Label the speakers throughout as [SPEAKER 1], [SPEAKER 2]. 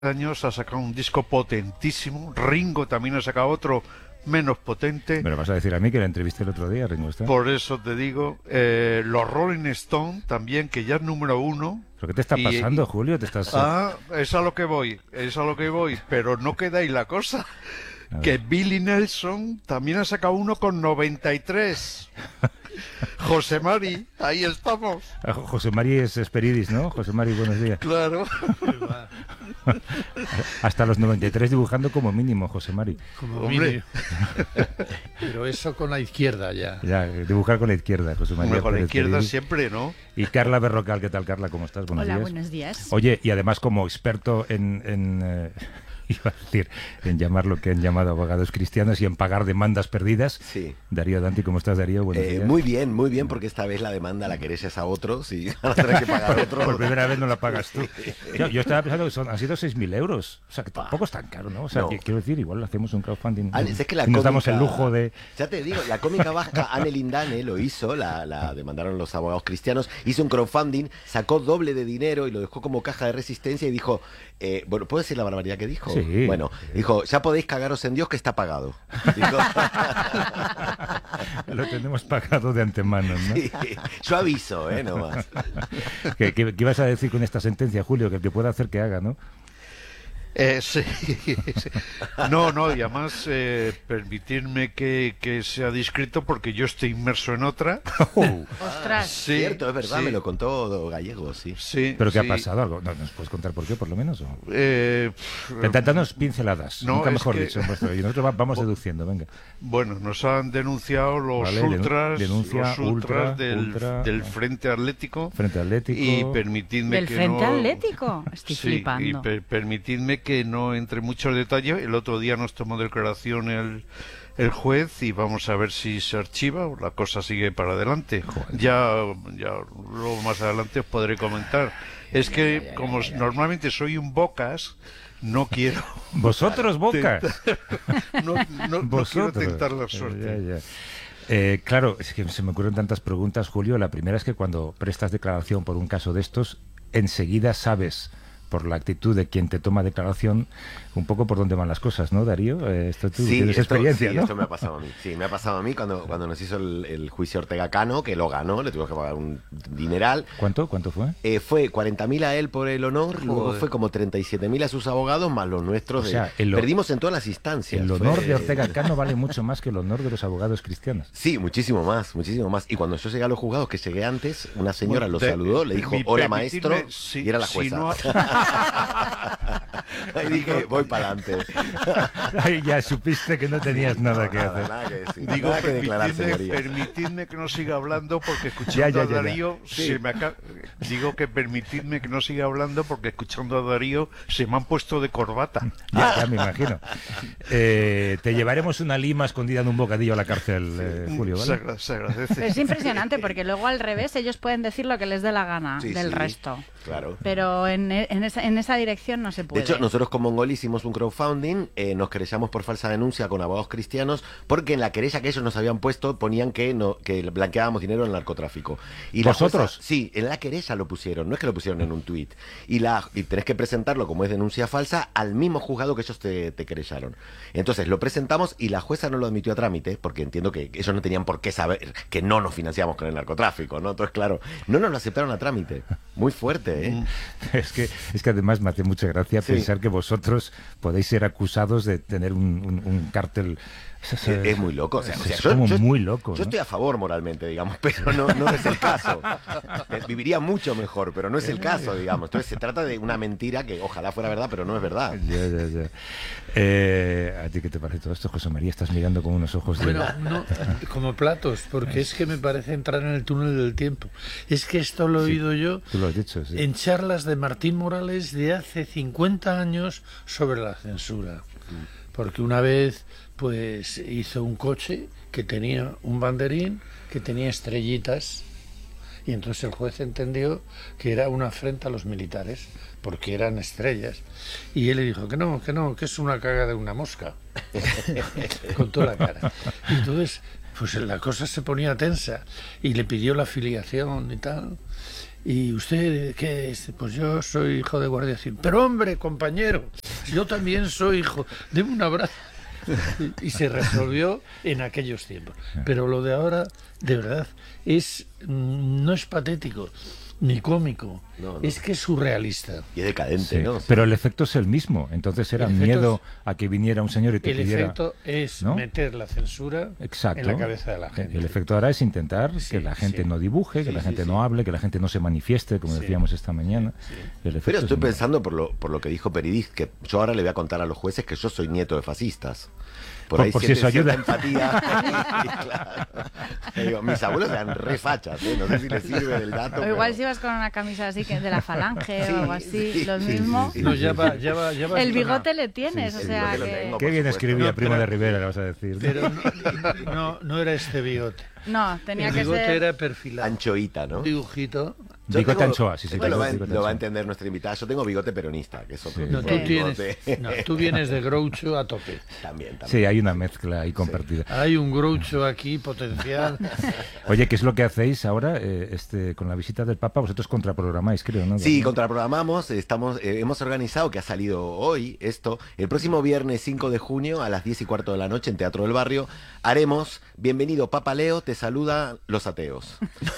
[SPEAKER 1] años ha sacado un disco potentísimo. Ringo también ha sacado otro menos potente.
[SPEAKER 2] Me lo vas a decir a mí, que la entrevisté el otro día, Ringo Starr.
[SPEAKER 1] Por eso te digo, los Rolling Stone también, que ya es número 1.
[SPEAKER 2] ¿Pero qué te está pasando, Julio? ¿Te estás...
[SPEAKER 1] Es a lo que voy, pero no queda ahí la cosa. Que Billy Nelson también ha sacado uno con 93. José Mari, ahí estamos.
[SPEAKER 2] José Mari es Esperidis, ¿no? José Mari, buenos días.
[SPEAKER 1] Claro.
[SPEAKER 2] Hasta los 93 dibujando como mínimo, José Mari.
[SPEAKER 3] Como mínimo. Pero eso con la izquierda ya.
[SPEAKER 2] Ya, dibujar con la izquierda, José Mari.
[SPEAKER 1] Con la izquierda siempre, ¿no?
[SPEAKER 2] Y Carla Berrocal, ¿qué tal, Carla? ¿Cómo estás? Buenos días.
[SPEAKER 4] Hola, buenos días.
[SPEAKER 2] Oye, y además como experto iba a decir, en llamar lo que han llamado abogados cristianos y en pagar demandas perdidas.
[SPEAKER 5] Sí.
[SPEAKER 2] Darío Danti, ¿cómo estás, Darío? Buenos días.
[SPEAKER 5] Muy bien, porque esta vez la demanda, la querella es a otros y van a tener que pagar otros.
[SPEAKER 2] Por primera vez no la pagas tú. Yo estaba pensando que han sido 6.000 euros. O sea, que tampoco es tan caro, ¿no? O sea, quiero decir, igual hacemos un crowdfunding
[SPEAKER 5] Es que la
[SPEAKER 2] y nos
[SPEAKER 5] cómica,
[SPEAKER 2] damos el lujo de...
[SPEAKER 5] Ya te digo, la cómica vasca Anne Lindane lo hizo, la demandaron los abogados cristianos, hizo un crowdfunding, sacó doble de dinero y lo dejó como caja de resistencia y dijo, bueno, ¿puedo decir la barbaridad que dijo?
[SPEAKER 2] Sí.
[SPEAKER 5] Bueno, dijo, ya podéis cagaros en Dios que está pagado. Dijo,
[SPEAKER 2] lo tenemos pagado de antemano, ¿no?
[SPEAKER 5] Sí, yo aviso, nomás.
[SPEAKER 2] ¿Qué ibas a decir con esta sentencia, Julio? Que el que pueda hacer que haga, ¿no?
[SPEAKER 1] Sí. No, y además permitirme que sea discreto porque yo estoy inmerso en otra.
[SPEAKER 4] ¡Ostras!
[SPEAKER 1] Sí,
[SPEAKER 5] Cierto, es verdad,
[SPEAKER 1] sí.
[SPEAKER 5] me lo contó Gallego, sí.
[SPEAKER 1] Sí,
[SPEAKER 2] ¿Pero qué ha
[SPEAKER 1] sí.
[SPEAKER 2] pasado? ¿Algo? ¿Nos puedes contar por qué, por lo menos?
[SPEAKER 1] Danos
[SPEAKER 2] pinceladas,
[SPEAKER 1] no,
[SPEAKER 2] nunca
[SPEAKER 1] es
[SPEAKER 2] mejor
[SPEAKER 1] que-
[SPEAKER 2] dicho. Y nosotros vamos deduciendo, venga.
[SPEAKER 1] Bueno, nos han denunciado los
[SPEAKER 2] Vale,
[SPEAKER 1] ultras,
[SPEAKER 2] denuncia,
[SPEAKER 1] los ultras
[SPEAKER 2] ultra,
[SPEAKER 1] del Frente Atlético.
[SPEAKER 2] Frente Atlético...
[SPEAKER 1] Y permitidme
[SPEAKER 4] ¿Del
[SPEAKER 1] que
[SPEAKER 4] Frente
[SPEAKER 1] no...
[SPEAKER 4] Atlético? Estoy
[SPEAKER 1] Sí,
[SPEAKER 4] flipando.
[SPEAKER 1] y permitidme que no entre en muchos detalles. El otro día nos tomó declaración el juez y vamos a ver si se archiva o la cosa sigue para adelante. Ya luego más adelante os podré comentar. Es que como normalmente soy un bocas, no quiero...
[SPEAKER 2] ¿Vosotros, Bocas?
[SPEAKER 1] no quiero
[SPEAKER 2] ¿Vosotros?
[SPEAKER 1] tentar la suerte.
[SPEAKER 2] Claro, es que se me ocurren tantas preguntas, Julio. La primera es que cuando prestas declaración por un caso de estos, enseguida sabes, por la actitud de quien te toma declaración, un poco por dónde van las cosas, ¿no, Darío? Esto tú tienes experiencia, ¿no?
[SPEAKER 5] Esto me ha pasado a mí. Sí, me ha pasado a mí cuando nos hizo el juicio Ortega Cano, que lo ganó, le tuvimos que pagar un dineral.
[SPEAKER 2] ¿Cuánto fue?
[SPEAKER 5] Fue 40.000 a él por el honor, luego fue como 37.000 a sus abogados, más los nuestros.
[SPEAKER 2] O sea,
[SPEAKER 5] perdimos en todas las instancias.
[SPEAKER 2] El honor de Ortega Cano vale mucho más que el honor de los abogados cristianos.
[SPEAKER 5] Sí, muchísimo más, muchísimo más. Y cuando yo llegué a los juzgados, que llegué antes, una señora lo saludó, le dijo, hola maestro, y era la jueza. Ahí dije, voy para adelante.
[SPEAKER 2] Ahí ya supiste que no tenías nada que hacer.
[SPEAKER 5] Nada que decir,
[SPEAKER 1] Digo,
[SPEAKER 5] nada que declarar, señoría.
[SPEAKER 1] permitidme que no siga hablando porque escuchando a Darío Digo que permitidme que no siga hablando porque escuchando a Darío se me han puesto de corbata.
[SPEAKER 2] Ya me imagino. Te llevaremos una lima escondida en un bocadillo a la cárcel, Julio, ¿vale?
[SPEAKER 1] Se agradece.
[SPEAKER 4] Pero es impresionante porque luego al revés ellos pueden decir lo que les dé la gana del resto.
[SPEAKER 5] Claro.
[SPEAKER 4] Pero en esa dirección no se puede.
[SPEAKER 5] De hecho, nosotros con Mongol hicimos un crowdfunding, nos querellamos por falsa denuncia con abogados cristianos, porque en la querella que ellos nos habían puesto ponían que blanqueábamos dinero en el narcotráfico. Y
[SPEAKER 2] ¿Vosotros?
[SPEAKER 5] Sí, en la querella lo pusieron, no es que lo pusieron en un tuit. Y tenés que presentarlo como es denuncia falsa al mismo juzgado que ellos te querellaron. Entonces lo presentamos y la jueza no lo admitió a trámite, porque entiendo que ellos no tenían por qué saber que no nos financiamos con el narcotráfico, ¿no? Entonces, claro, no nos lo aceptaron a trámite. Muy fuerte, ¿eh?
[SPEAKER 2] Es que además me hace mucha gracia pensar que vosotros podéis ser acusados de tener un cártel.
[SPEAKER 5] Es muy loco, o sea,
[SPEAKER 2] muy loco,
[SPEAKER 5] yo
[SPEAKER 2] ¿no?
[SPEAKER 5] estoy a favor moralmente, digamos, pero no es el caso. Viviría mucho mejor, pero no es el caso, digamos. Entonces se trata de una mentira que ojalá fuera verdad, pero no es verdad.
[SPEAKER 2] Ya. ¿A ti qué te parece todo esto, José María? Estás mirando con unos ojos de...
[SPEAKER 3] Bueno, no, como platos, porque es que me parece entrar en el túnel del tiempo. Es que esto lo he oído yo
[SPEAKER 2] Tú lo has dicho, sí.
[SPEAKER 3] en charlas de Martín Morales de hace 50 años sobre la censura. Porque una vez pues hizo un coche que tenía un banderín, que tenía estrellitas, y entonces el juez entendió que era una afrenta a los militares, porque eran estrellas. Y él le dijo que no, que es una caga de una mosca. Con toda la cara. Y entonces, pues la cosa se ponía tensa, y le pidió la afiliación y tal. ¿y usted qué es? Pues yo soy hijo de guardia civil. Pero hombre, compañero, yo también soy hijo. Deme un abrazo. Y se resolvió en aquellos tiempos. Pero lo de ahora, de verdad, no es patético ni cómico, es que es surrealista.
[SPEAKER 5] Y es decadente,
[SPEAKER 2] sí,
[SPEAKER 5] ¿no?
[SPEAKER 2] Pero el efecto es el mismo. Entonces era miedo a que viniera un señor y te pidiera...
[SPEAKER 3] El efecto es meter la censura en la cabeza de la gente.
[SPEAKER 2] El efecto ahora es intentar que la gente no dibuje, que la gente no hable, que la gente no se manifieste, como decíamos esta mañana.
[SPEAKER 5] Pero estoy pensando por lo que dijo Peridis, que yo ahora le voy a contar a los jueces que yo soy nieto de fascistas. Por ahí
[SPEAKER 2] si eso ayuda.
[SPEAKER 5] Empatía. Claro. Digo, mis abuelos eran re fachas, no sé si les sirve del dato.
[SPEAKER 4] O igual
[SPEAKER 5] pero...
[SPEAKER 4] si vas con una camisa así que de la Falange o algo así, lo mismo.
[SPEAKER 3] No, ya va
[SPEAKER 4] el bigote le tienes, o sea que...
[SPEAKER 2] Qué bien escribía Primo de Rivera, le vas a decir.
[SPEAKER 3] Pero no era este bigote.
[SPEAKER 4] No, tenía
[SPEAKER 3] el
[SPEAKER 4] que ser...
[SPEAKER 3] El bigote era perfilado.
[SPEAKER 5] Anchoita, ¿no?
[SPEAKER 3] Un dibujito.
[SPEAKER 2] Bigote anchoa, sí.
[SPEAKER 5] Lo va a entender nuestra invitada. Yo tengo bigote peronista, que es otro
[SPEAKER 3] No, tú vienes de Groucho a tope.
[SPEAKER 5] También.
[SPEAKER 2] Sí, hay una mezcla ahí compartida.
[SPEAKER 3] Hay un Groucho aquí potencial.
[SPEAKER 2] Oye, ¿qué es lo que hacéis ahora con la visita del Papa? Vosotros contraprogramáis, creo, ¿no?
[SPEAKER 5] Sí, contraprogramamos. Hemos organizado, que ha salido hoy esto, el próximo viernes 5 de junio a las 10:15 de la noche en Teatro del Barrio, haremos Bienvenido Papa Leo, te saluda los ateos.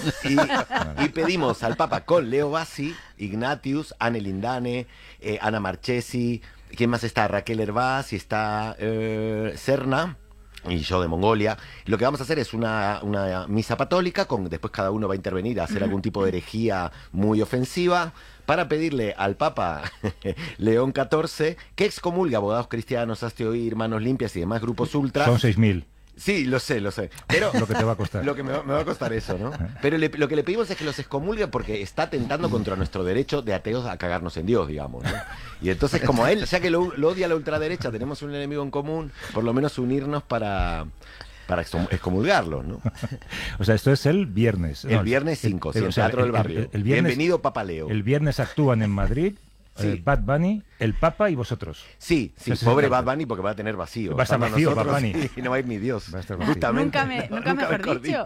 [SPEAKER 5] Y pedimos al Papa con Leo Bassi, Ignatius, Anne Lindane, Ana Marchesi, ¿quién más está? Raquel Hervás y está Serna. Y yo de Mongolia. Lo que vamos a hacer es una misa católica, después cada uno va a intervenir a hacer algún tipo de herejía muy ofensiva, para pedirle al Papa León XIV que excomulgue a abogados cristianos, hazte oír, Manos Limpias y demás grupos ultras.
[SPEAKER 2] Son 6.000.
[SPEAKER 5] Sí, lo sé. Pero
[SPEAKER 2] lo que te va a costar.
[SPEAKER 5] Lo que me va a costar eso, ¿no? Pero lo que le pedimos es que los excomulgue porque está atentando contra nuestro derecho de ateos a cagarnos en Dios, digamos, ¿no? Y entonces, como a él, ya que lo odia la ultraderecha, tenemos un enemigo en común, por lo menos unirnos para excomulgarlos, ¿no?
[SPEAKER 2] O sea, esto es el viernes.
[SPEAKER 5] El viernes 5, en Teatro del Barrio.
[SPEAKER 2] El viernes,
[SPEAKER 5] Bienvenido Papa Leo.
[SPEAKER 2] El viernes actúan en Madrid. Sí. Bad Bunny, el Papa y vosotros.
[SPEAKER 5] Sí, pobre Bad Bunny porque va a tener vacío.
[SPEAKER 2] Va a estar vacío, Bad Bunny.
[SPEAKER 5] Y no va a ir ni Dios.
[SPEAKER 2] Va a estar vacío.
[SPEAKER 4] Nunca mejor dicho.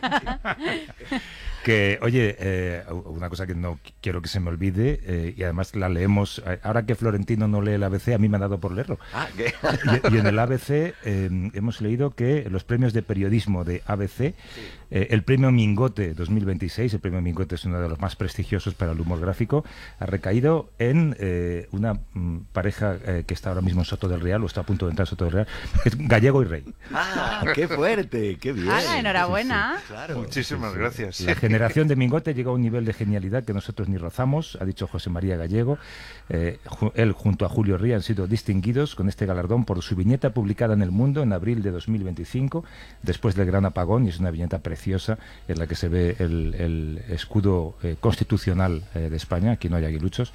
[SPEAKER 5] Sí.
[SPEAKER 2] Que, oye, una cosa que no quiero que se me olvide, y además la leemos, ahora que Florentino no lee el ABC, a mí me ha dado por leerlo.
[SPEAKER 5] ¿Qué?
[SPEAKER 2] Y en el ABC hemos leído que los premios de periodismo de ABC, el premio Mingote 2026, el premio Mingote es uno de los más prestigiosos para el humor gráfico, ha recaído en una pareja que está ahora mismo en Soto del Real, o está a punto de entrar en Soto del Real, es Gallego y Rey.
[SPEAKER 5] ¡Qué fuerte! ¡Qué bien!
[SPEAKER 4] Enhorabuena.
[SPEAKER 5] Sí. Claro.
[SPEAKER 1] Muchísimas gracias.
[SPEAKER 2] La generación de Mingote llegó a un nivel de genialidad que nosotros ni rozamos, ha dicho José María Gallego. Él junto a Julio Ría han sido distinguidos con este galardón por su viñeta publicada en El Mundo en abril de 2025, después del gran apagón, y es una viñeta preciosa en la que se ve el escudo constitucional de España, aquí no hay aguiluchos,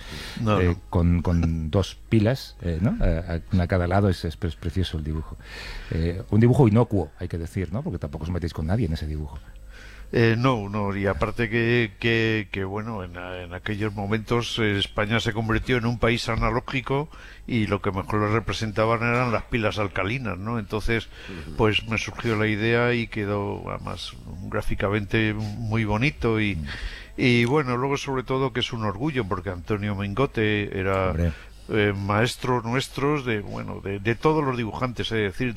[SPEAKER 2] con dos pilas, ¿no? Una a cada lado, es precioso el dibujo. Un dibujo inocuo, hay que decir, ¿no? Porque tampoco os metéis con nadie en ese dibujo.
[SPEAKER 1] No, y aparte que bueno, en aquellos momentos España se convirtió en un país analógico y lo que mejor lo representaban eran las pilas alcalinas, ¿no? Entonces, pues me surgió la idea y quedó además gráficamente muy bonito y bueno, luego sobre todo que es un orgullo porque Antonio Mingote era... maestros nuestros de todos los dibujantes, es decir,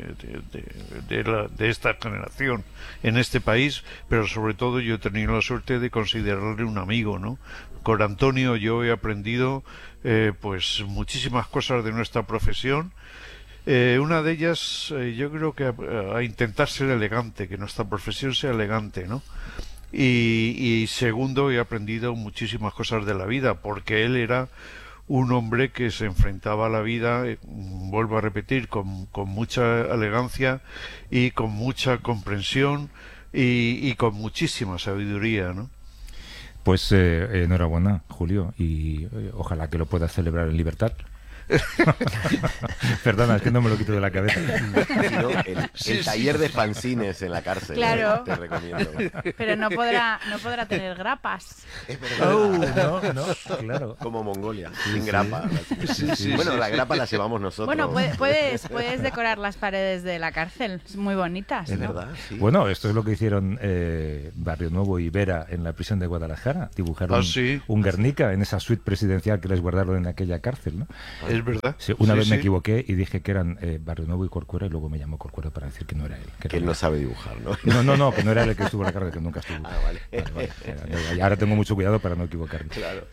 [SPEAKER 1] de esta generación en este país, pero sobre todo yo he tenido la suerte de considerarle un amigo, ¿no? Con Antonio yo he aprendido pues muchísimas cosas de nuestra profesión. Una de ellas yo creo que a intentar ser elegante, que nuestra profesión sea elegante, ¿no? Y segundo, he aprendido muchísimas cosas de la vida, porque él era un hombre que se enfrentaba a la vida, vuelvo a repetir, con mucha elegancia y con mucha comprensión y con muchísima sabiduría, ¿no?
[SPEAKER 2] Pues enhorabuena, Julio, y ojalá que lo puedas celebrar en libertad. Perdona, es que no me lo quito de la cabeza.
[SPEAKER 5] Sino el taller de fanzines en la cárcel.
[SPEAKER 4] Claro.
[SPEAKER 5] Te recomiendo.
[SPEAKER 4] Pero no podrá tener grapas.
[SPEAKER 5] Es verdad.
[SPEAKER 2] No, claro.
[SPEAKER 5] Como Mongolia, sin grapa.
[SPEAKER 1] Sí,
[SPEAKER 5] Bueno,
[SPEAKER 1] sí,
[SPEAKER 5] la
[SPEAKER 1] sí.
[SPEAKER 5] grapa la llevamos nosotros.
[SPEAKER 4] Bueno, puedes decorar las paredes de la cárcel, es muy bonitas.
[SPEAKER 5] Es
[SPEAKER 4] ¿no?
[SPEAKER 5] verdad, sí.
[SPEAKER 2] Bueno, esto es lo que hicieron Barrio Nuevo y Vera en la prisión de Guadalajara. Dibujaron
[SPEAKER 1] sí.
[SPEAKER 2] un Guernica en esa suite presidencial que les guardaron en aquella cárcel, ¿no?
[SPEAKER 1] Es verdad.
[SPEAKER 2] Sí, una
[SPEAKER 1] Sí,
[SPEAKER 2] vez me
[SPEAKER 1] sí.
[SPEAKER 2] equivoqué y dije que eran Barrio Nuevo y Corcuera y luego me llamó Corcuera para decir que no era él.
[SPEAKER 5] Que él no sabe dibujar, ¿no?
[SPEAKER 2] No, que no era el que estuvo en la cárcel, que nunca estuvo.
[SPEAKER 5] Ah, vale.
[SPEAKER 2] Y ahora tengo mucho cuidado para no equivocarme.
[SPEAKER 5] Claro.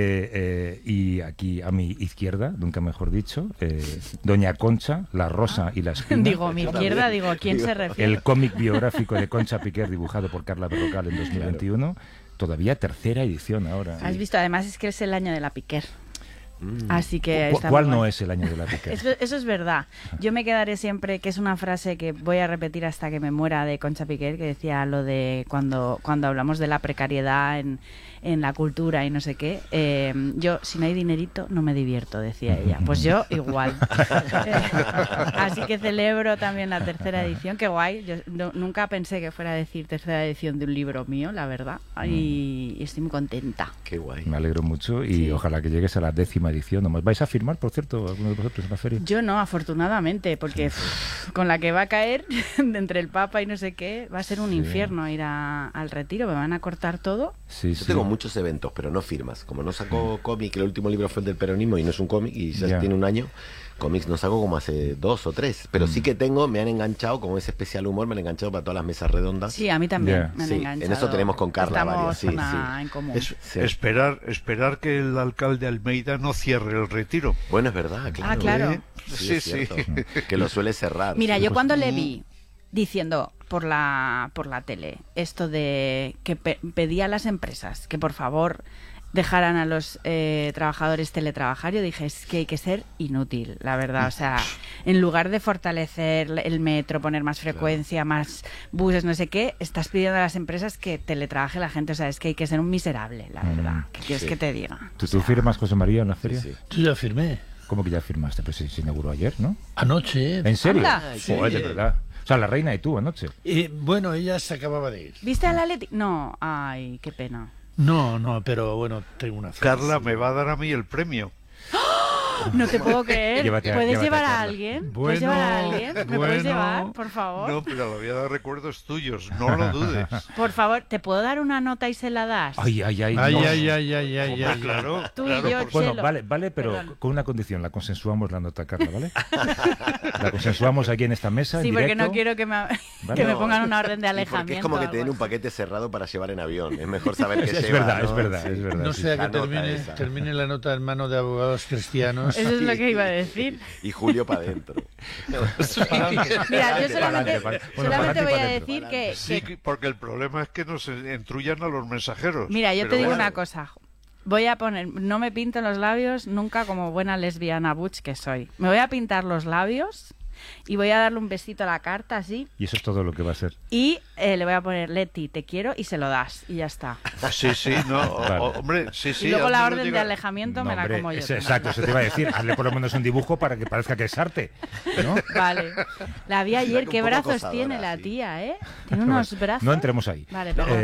[SPEAKER 2] Y aquí a mi izquierda, nunca mejor dicho, Doña Concha, La Rosa y la Espina.
[SPEAKER 4] Digo, mi izquierda, ¿a quién se refiere?
[SPEAKER 2] El cómic biográfico de Concha Piquer dibujado por Carla Berrocal en 2021. Todavía tercera edición ahora.
[SPEAKER 4] Has visto, además es que es el año de la Piquer. Así que está
[SPEAKER 2] ¿Cuál
[SPEAKER 4] muy
[SPEAKER 2] no
[SPEAKER 4] bueno.
[SPEAKER 2] es el año de la Piquer?
[SPEAKER 4] Eso es verdad. Yo me quedaré siempre, que es una frase que voy a repetir hasta que me muera, de Concha Piquer, que decía lo de cuando hablamos de la precariedad en la cultura y no sé qué. Yo, si no hay dinerito, no me divierto, decía ella. Pues yo igual. Así que celebro también la tercera edición. Qué guay. Yo nunca pensé que fuera a decir tercera edición de un libro mío, la verdad. Y estoy muy contenta.
[SPEAKER 5] Qué guay.
[SPEAKER 2] Me alegro mucho y
[SPEAKER 4] Sí.
[SPEAKER 2] ojalá que llegues a la 10ª edición. ¿No? ¿Vais a firmar, por cierto, alguno de vosotros en la feria?
[SPEAKER 4] Yo no, afortunadamente, porque con la que va a caer entre el Papa y no sé qué, va a ser un infierno ir al retiro, me van a cortar todo.
[SPEAKER 2] Sí,
[SPEAKER 5] Yo tengo muchos eventos, pero no firmas. Como no saco cómic, el último libro fue el del peronismo y no es un cómic y ya tiene un año. Cómics no saco como hace 2 o 3, pero sí que me han enganchado, como ese especial humor, me han enganchado para todas las mesas redondas.
[SPEAKER 4] Sí, a mí también
[SPEAKER 2] Ya.
[SPEAKER 4] me han
[SPEAKER 5] Sí,
[SPEAKER 4] enganchado.
[SPEAKER 5] en eso tenemos con Carla
[SPEAKER 4] Estamos
[SPEAKER 5] varias, sí,
[SPEAKER 4] una
[SPEAKER 5] sí.
[SPEAKER 4] en común.
[SPEAKER 5] Sí.
[SPEAKER 1] Esperar que el alcalde Almeida no cierre el retiro.
[SPEAKER 5] Bueno, es verdad, claro.
[SPEAKER 4] Ah, claro.
[SPEAKER 1] Sí,
[SPEAKER 5] es
[SPEAKER 1] sí.
[SPEAKER 5] cierto, que lo suele cerrar.
[SPEAKER 4] Mira,
[SPEAKER 5] sí.
[SPEAKER 4] yo cuando le vi diciendo por la tele esto de que pedía a las empresas que por favor dejaran a los trabajadores teletrabajar, yo dije, es que hay que ser inútil, la verdad. O sea, en lugar de fortalecer el metro, poner más frecuencia, más buses, no sé qué, estás pidiendo a las empresas que teletrabaje la gente. O sea, es que hay que ser un miserable, la verdad. ¿Qué quieres que te diga?
[SPEAKER 2] ¿Tú firmas, José María, en la feria?
[SPEAKER 5] Sí.
[SPEAKER 3] Yo ya firmé.
[SPEAKER 2] ¿Cómo que ya firmaste? Pues se inauguró ayer, ¿no?
[SPEAKER 3] Anoche.
[SPEAKER 2] ¿En serio?
[SPEAKER 4] Anda.
[SPEAKER 2] Joder, de verdad. O sea, la reina y tú anoche.
[SPEAKER 3] Bueno, ella se acababa de ir.
[SPEAKER 4] ¿Viste a la Leti? No, ay, qué pena.
[SPEAKER 3] No, pero bueno, tengo una fe.
[SPEAKER 1] Carla me va a dar a mí el premio.
[SPEAKER 4] No te puedo creer.
[SPEAKER 2] Llévate
[SPEAKER 4] ¿Puedes llevar a
[SPEAKER 2] Carla.
[SPEAKER 4] alguien? ¿Puedes llevar a alguien? ¿Me puedes llevar, por favor?
[SPEAKER 1] No, pero le voy a dar recuerdos tuyos, no lo dudes.
[SPEAKER 4] Por favor, ¿te puedo dar una nota y se la das?
[SPEAKER 2] Ay,
[SPEAKER 3] Ay,
[SPEAKER 2] no.
[SPEAKER 3] ay, ay, ay, ay,
[SPEAKER 1] Hombre,
[SPEAKER 3] ay.
[SPEAKER 1] claro.
[SPEAKER 4] Tú y
[SPEAKER 1] claro,
[SPEAKER 4] yo,
[SPEAKER 1] por
[SPEAKER 2] Bueno,
[SPEAKER 4] Chelo.
[SPEAKER 2] vale, pero
[SPEAKER 4] Perdón.
[SPEAKER 2] con una condición, la consensuamos la nota, Carla, ¿vale? La consensuamos aquí en esta mesa,
[SPEAKER 4] Sí,
[SPEAKER 2] en
[SPEAKER 4] porque
[SPEAKER 2] directo.
[SPEAKER 4] no quiero que me
[SPEAKER 2] Vale.
[SPEAKER 4] pongan una orden de
[SPEAKER 5] Y
[SPEAKER 4] alejamiento.
[SPEAKER 5] porque es como que
[SPEAKER 4] o
[SPEAKER 5] te den
[SPEAKER 4] algo
[SPEAKER 5] un paquete cerrado para llevar en avión. Es mejor saber que
[SPEAKER 2] Es
[SPEAKER 5] lleva,
[SPEAKER 2] verdad,
[SPEAKER 5] ¿no?
[SPEAKER 2] es verdad,
[SPEAKER 5] Sí.
[SPEAKER 2] es verdad.
[SPEAKER 3] No
[SPEAKER 2] sí,
[SPEAKER 3] sea
[SPEAKER 5] La
[SPEAKER 3] que
[SPEAKER 5] nota esa.
[SPEAKER 3] termine la nota en manos de abogados cristianos.
[SPEAKER 4] Eso es lo que iba a decir.
[SPEAKER 5] Y Julio para adentro.
[SPEAKER 4] Mira, yo solamente,
[SPEAKER 2] Bueno,
[SPEAKER 4] solamente
[SPEAKER 2] pa'lante,
[SPEAKER 4] voy a
[SPEAKER 2] pa'dentro.
[SPEAKER 4] decir que...
[SPEAKER 1] Sí, porque el problema es que nos entrullan a los mensajeros.
[SPEAKER 4] Mira, yo
[SPEAKER 1] Pero
[SPEAKER 4] te digo
[SPEAKER 1] bueno.
[SPEAKER 4] una cosa. Voy a poner... No me pinto los labios nunca como buena lesbiana butch que soy. Me voy a pintar los labios y voy a darle un besito a la carta así
[SPEAKER 2] Y eso es todo lo que va a ser.
[SPEAKER 4] y le voy a poner Leti, te quiero y se lo das y ya está.
[SPEAKER 1] Sí, no,
[SPEAKER 2] Vale.
[SPEAKER 1] hombre, sí.
[SPEAKER 4] y luego la
[SPEAKER 1] házmelo
[SPEAKER 4] orden de
[SPEAKER 1] llegar.
[SPEAKER 4] alejamiento
[SPEAKER 2] No,
[SPEAKER 4] me la
[SPEAKER 2] hombre,
[SPEAKER 4] como yo.
[SPEAKER 2] exacto, eso te iba a decir. Hazle por lo menos un dibujo para que parezca que es arte, ¿no?
[SPEAKER 4] Vale. La vi ayer.
[SPEAKER 5] Un
[SPEAKER 4] ¿Qué
[SPEAKER 5] poco
[SPEAKER 4] brazos
[SPEAKER 5] acosadora,
[SPEAKER 4] tiene la
[SPEAKER 5] sí.
[SPEAKER 4] tía, eh? Tiene unos brazos.
[SPEAKER 2] No entremos ahí.
[SPEAKER 4] Vale, perdón.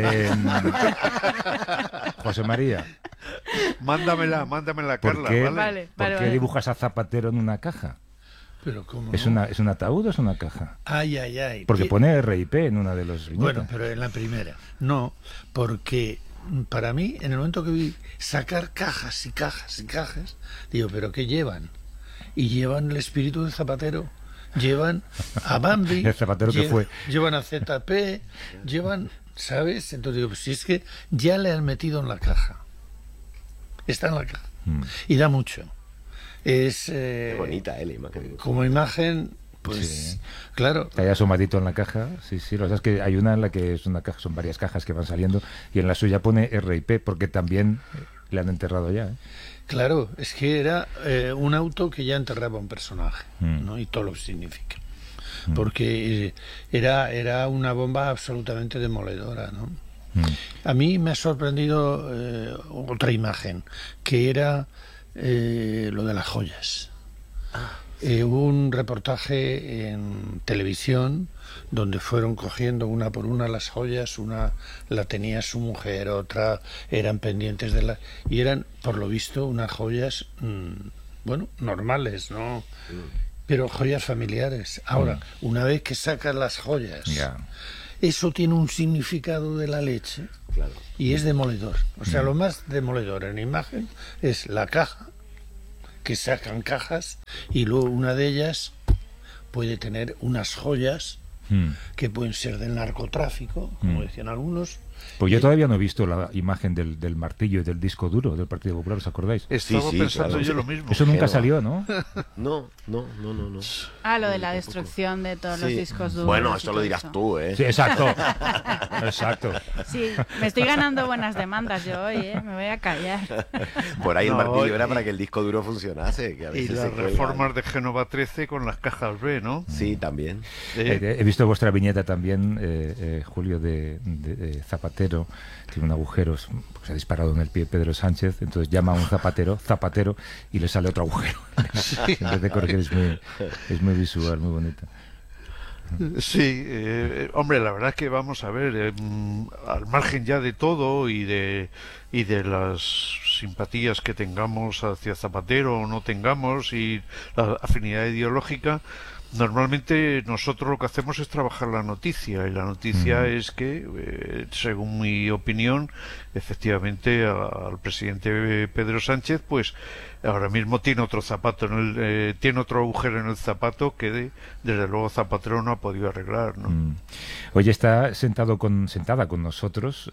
[SPEAKER 2] José María,
[SPEAKER 1] Mándamela,
[SPEAKER 2] ¿por
[SPEAKER 1] Carla,
[SPEAKER 2] qué,
[SPEAKER 1] ¿vale?
[SPEAKER 4] Vale.
[SPEAKER 2] ¿por qué dibujas a Zapatero en una caja?
[SPEAKER 3] Pero ¿cómo
[SPEAKER 2] ¿Es
[SPEAKER 3] no?
[SPEAKER 2] un ataúd o es una caja?
[SPEAKER 3] Ay, ay, ay.
[SPEAKER 2] Porque
[SPEAKER 3] ¿Qué?
[SPEAKER 2] pone RIP en una de los
[SPEAKER 3] Bueno,
[SPEAKER 2] viñetas.
[SPEAKER 3] pero en la primera. No, porque para mí, en el momento que vi sacar cajas y cajas y cajas, digo, ¿pero qué llevan? Y llevan el espíritu de Zapatero, llevan a Bambi,
[SPEAKER 2] El Zapatero que fue.
[SPEAKER 3] llevan a ZP, llevan, ¿sabes? Entonces digo, pues si es que ya le han metido en la caja. Está en la caja. Y da mucho. Es
[SPEAKER 5] Qué bonita, la imagen.
[SPEAKER 3] como imagen, pues
[SPEAKER 2] Sí.
[SPEAKER 3] claro.
[SPEAKER 2] Que haya asomadito en la caja, sí, lo que pasa es que hay una en la que es una caja, son varias cajas que van saliendo y en la suya pone RIP porque también le han enterrado ya, ¿eh?
[SPEAKER 3] Claro, es que era un auto que ya enterraba un personaje, ¿no? Y todo lo que significa. Porque era una bomba absolutamente demoledora, ¿no? A mí me ha sorprendido otra imagen, que era lo de las joyas. Hubo un reportaje en televisión donde fueron cogiendo una por una las joyas, una la tenía su mujer, otra eran pendientes de la... y eran, por lo visto, unas joyas, bueno, normales, ¿no? Pero joyas familiares. Ahora, una vez que sacas las joyas, eso tiene un significado de la leche, y es demoledor. O sea, lo más demoledor en imagen es la caja, que sacan cajas, y luego una de ellas puede tener unas joyas que pueden ser del narcotráfico, como decían algunos.
[SPEAKER 2] Pues yo todavía no he visto la imagen del martillo y del disco duro del Partido Popular, ¿os acordáis?
[SPEAKER 1] Estaba pensando yo lo mismo.
[SPEAKER 2] Eso nunca salió, ¿no?
[SPEAKER 5] No.
[SPEAKER 4] Lo de la destrucción de todos los discos duros.
[SPEAKER 5] Bueno,
[SPEAKER 4] y
[SPEAKER 5] esto lo
[SPEAKER 4] todo
[SPEAKER 5] dirás
[SPEAKER 4] eso.
[SPEAKER 5] tú, ¿eh?
[SPEAKER 2] Sí, exacto. Exacto.
[SPEAKER 4] Sí, me estoy ganando buenas demandas yo hoy, ¿eh? Me voy a callar.
[SPEAKER 5] Por ahí el
[SPEAKER 1] No,
[SPEAKER 5] martillo era
[SPEAKER 1] y-
[SPEAKER 5] para que el disco duro funcionase. Que a
[SPEAKER 1] Y
[SPEAKER 5] veces
[SPEAKER 1] las
[SPEAKER 5] se cuelgan.
[SPEAKER 1] reformas de Génova 13 con las cajas B, ¿no?
[SPEAKER 5] Sí, también.
[SPEAKER 2] He visto vuestra viñeta también, Julio, de Zapatero. Tiene un agujero, se ha disparado en el pie Pedro Sánchez, entonces llama a un zapatero, y le sale otro agujero. En vez de corregir, es muy visual, muy bonita.
[SPEAKER 1] Sí, hombre, la verdad es que vamos a ver, al margen ya de todo y de las simpatías que tengamos hacia Zapatero o no tengamos y la afinidad ideológica, normalmente nosotros lo que hacemos es trabajar la noticia, y la noticia es que, según mi opinión, efectivamente al presidente Pedro Sánchez, pues ahora mismo tiene otro zapato tiene otro agujero en el zapato que desde luego Zapatero no ha podido arreglar, ¿no?
[SPEAKER 2] Oye, está sentada con nosotros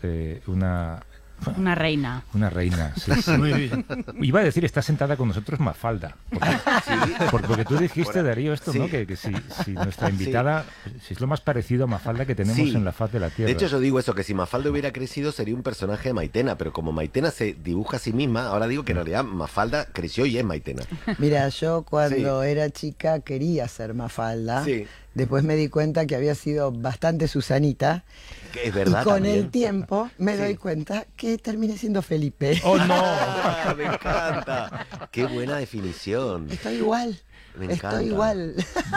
[SPEAKER 4] Una reina.
[SPEAKER 2] una reina. Sí, sí.
[SPEAKER 3] Muy bien.
[SPEAKER 2] Iba a decir, está sentada con nosotros Mafalda. Porque tú dijiste, Darío, esto,
[SPEAKER 5] Sí.
[SPEAKER 2] ¿no? Que si nuestra invitada, si es lo más parecido a Mafalda que tenemos
[SPEAKER 5] Sí.
[SPEAKER 2] en la faz de la Tierra.
[SPEAKER 5] De hecho, yo digo eso, que si Mafalda hubiera crecido sería un personaje de Maitena, pero como Maitena se dibuja a sí misma, ahora digo que en realidad Mafalda creció y es Maitena.
[SPEAKER 6] Mira, yo cuando era chica quería ser Mafalda.
[SPEAKER 5] Sí.
[SPEAKER 6] Después me di cuenta que había sido bastante Susanita.
[SPEAKER 5] Que es verdad
[SPEAKER 6] Y con
[SPEAKER 5] también.
[SPEAKER 6] el tiempo me
[SPEAKER 5] Sí.
[SPEAKER 6] doy cuenta que terminé siendo Felipe.
[SPEAKER 2] ¡Oh, no!
[SPEAKER 5] Ah, me encanta. Qué buena definición.
[SPEAKER 6] Estoy igual.
[SPEAKER 5] Me encanta.
[SPEAKER 6] Estoy igual.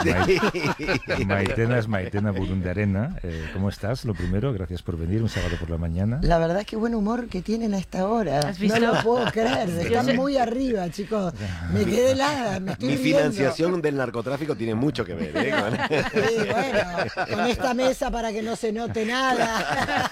[SPEAKER 2] Maitena es Maitena Burundarena. ¿Cómo estás? Lo primero, gracias por venir un sábado por la mañana.
[SPEAKER 6] La verdad es que buen humor que tienen a esta hora.
[SPEAKER 4] ¿Has visto?
[SPEAKER 6] No lo puedo creer.
[SPEAKER 4] Yo
[SPEAKER 6] Están
[SPEAKER 4] sé-
[SPEAKER 6] muy arriba, chicos. Me quedé helada. Me estoy
[SPEAKER 5] Mi
[SPEAKER 6] riendo.
[SPEAKER 5] financiación del narcotráfico tiene mucho que ver, ¿eh?
[SPEAKER 6] Sí, bueno, con esta mesa para que no se note nada.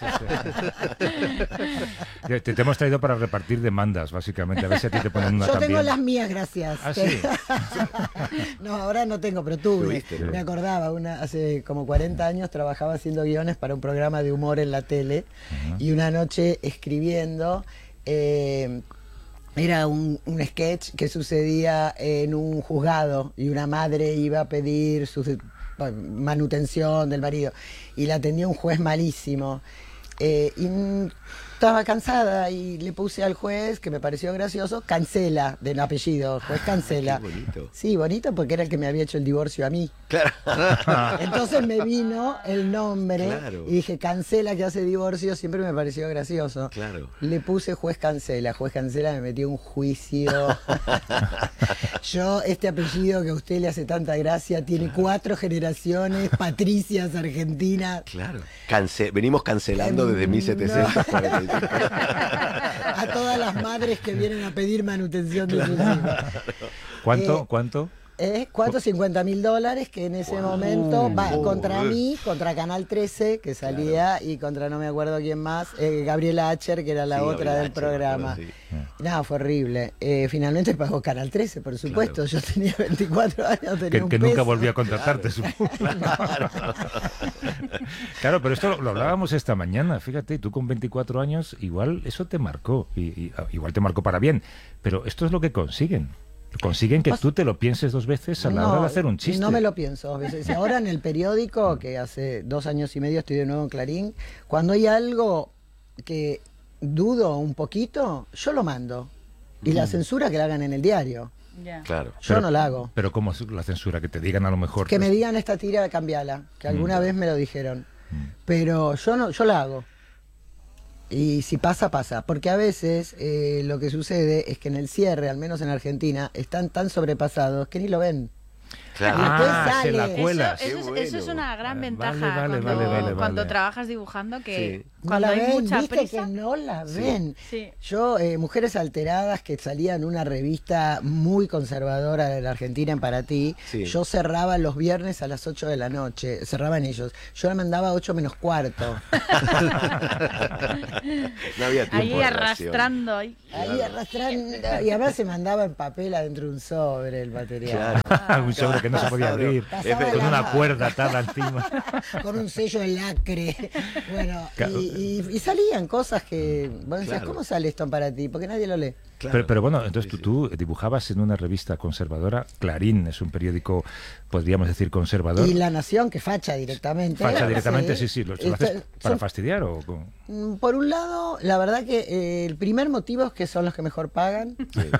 [SPEAKER 2] Te hemos traído para repartir demandas, básicamente. A ver si a ti te ponen una
[SPEAKER 6] Yo
[SPEAKER 2] también.
[SPEAKER 6] tengo las mías, gracias.
[SPEAKER 2] ¿Ah, sí?
[SPEAKER 6] No, ahora no tengo, pero tuve.
[SPEAKER 5] Tuviste, ¿no?
[SPEAKER 6] Me acordaba, hace como 40 años trabajaba haciendo guiones para un programa de humor en la tele, y una noche escribiendo, era un sketch que sucedía en un juzgado y una madre iba a pedir su manutención del marido y la atendía un juez malísimo. Estaba cansada y le puse al juez, que me pareció gracioso, Cancela, del apellido, juez Cancela.
[SPEAKER 5] Qué bonito.
[SPEAKER 6] Sí, bonito porque era el que me había hecho el divorcio a mí.
[SPEAKER 5] Claro.
[SPEAKER 6] Entonces me vino el nombre
[SPEAKER 5] Claro.
[SPEAKER 6] y dije, Cancela, que hace divorcio, siempre me pareció gracioso.
[SPEAKER 5] Claro.
[SPEAKER 6] Le puse juez Cancela me metió un juicio. Yo, este apellido que a usted le hace tanta gracia, tiene 4 generaciones, patricias argentinas.
[SPEAKER 5] Claro. Venimos cancelando desde 1745.
[SPEAKER 6] A todas las madres que vienen a pedir manutención de sus hijos.
[SPEAKER 2] ¿Cuánto?
[SPEAKER 6] $450.000 que en ese momento va contra
[SPEAKER 1] joder.
[SPEAKER 6] mí, contra Canal 13 que salía y contra no me acuerdo quién más, Gabriela Acher, que era la
[SPEAKER 5] Sí,
[SPEAKER 6] otra
[SPEAKER 5] Gabriela
[SPEAKER 6] del
[SPEAKER 5] Acher, me
[SPEAKER 6] programa.
[SPEAKER 5] acuerdo,
[SPEAKER 6] No, fue horrible. Finalmente pagó Canal 13, por supuesto. Yo tenía 24 años, tenía un
[SPEAKER 2] Que nunca
[SPEAKER 6] peso.
[SPEAKER 2] volvió a contratarte, supongo. Claro, pero esto lo hablábamos esta mañana. Fíjate, tú con 24 años, igual eso te marcó. Igual te marcó para bien. Pero esto es lo que consiguen. Consiguen que tú te lo pienses 2 veces a la hora de hacer un chiste.
[SPEAKER 6] No me lo pienso 2 veces. Y ahora en el periódico, que hace 2 años y medio estoy de nuevo en Clarín, cuando hay algo que dudo un poquito, yo lo mando. Y la censura que la hagan en el diario.
[SPEAKER 4] Ya.
[SPEAKER 5] Claro.
[SPEAKER 6] Yo no la hago.
[SPEAKER 2] Pero ¿cómo es la censura? Que te digan a lo mejor...
[SPEAKER 6] Que me digan esta tira, cambiala, que alguna vez me lo dijeron. Pero yo no, yo la hago. Y si pasa, pasa. Porque a veces lo que sucede es que en el cierre, al menos en Argentina, están tan sobrepasados que ni lo ven.
[SPEAKER 5] Claro.
[SPEAKER 6] Y después sale.
[SPEAKER 2] se la cuelas.
[SPEAKER 4] Eso es una gran ventaja
[SPEAKER 2] Vale,
[SPEAKER 4] cuando trabajas dibujando, que
[SPEAKER 6] No
[SPEAKER 4] cuando
[SPEAKER 6] la
[SPEAKER 4] hay
[SPEAKER 6] ven,
[SPEAKER 4] mucha
[SPEAKER 6] viste
[SPEAKER 4] prisa.
[SPEAKER 6] que no la ven.
[SPEAKER 4] Sí.
[SPEAKER 6] Yo, Mujeres Alteradas, que salía en una revista muy conservadora de la Argentina en Paraty,
[SPEAKER 5] Sí.
[SPEAKER 6] yo cerraba los viernes a las 8 de la noche, cerraban ellos. Yo la mandaba a 8 menos cuarto.
[SPEAKER 5] No había tiempo
[SPEAKER 4] Ahí
[SPEAKER 5] de
[SPEAKER 4] arrastrando.
[SPEAKER 6] Ahí arrastrando. Y además se mandaba en papel adentro de un sobre el material.
[SPEAKER 2] Un sobre que no se podía abrir,
[SPEAKER 6] Pasaba
[SPEAKER 2] con
[SPEAKER 6] la
[SPEAKER 2] una
[SPEAKER 6] mano.
[SPEAKER 2] cuerda atada encima.
[SPEAKER 6] Con un sello de lacre. Bueno,
[SPEAKER 2] Claro.
[SPEAKER 6] y salían cosas que vos decías,
[SPEAKER 5] Claro.
[SPEAKER 6] ¿cómo sale esto para ti? Porque nadie lo lee.
[SPEAKER 5] Claro.
[SPEAKER 2] Pero bueno, entonces tú dibujabas en una revista conservadora. Clarín es un periódico, podríamos decir, conservador.
[SPEAKER 6] Y La Nación, que facha directamente.
[SPEAKER 2] Facha directamente, sí. ¿Lo haces
[SPEAKER 6] Esto-
[SPEAKER 2] para
[SPEAKER 6] son-
[SPEAKER 2] fastidiar o cómo?
[SPEAKER 6] Por un lado, la verdad que el primer motivo es que son los que mejor pagan.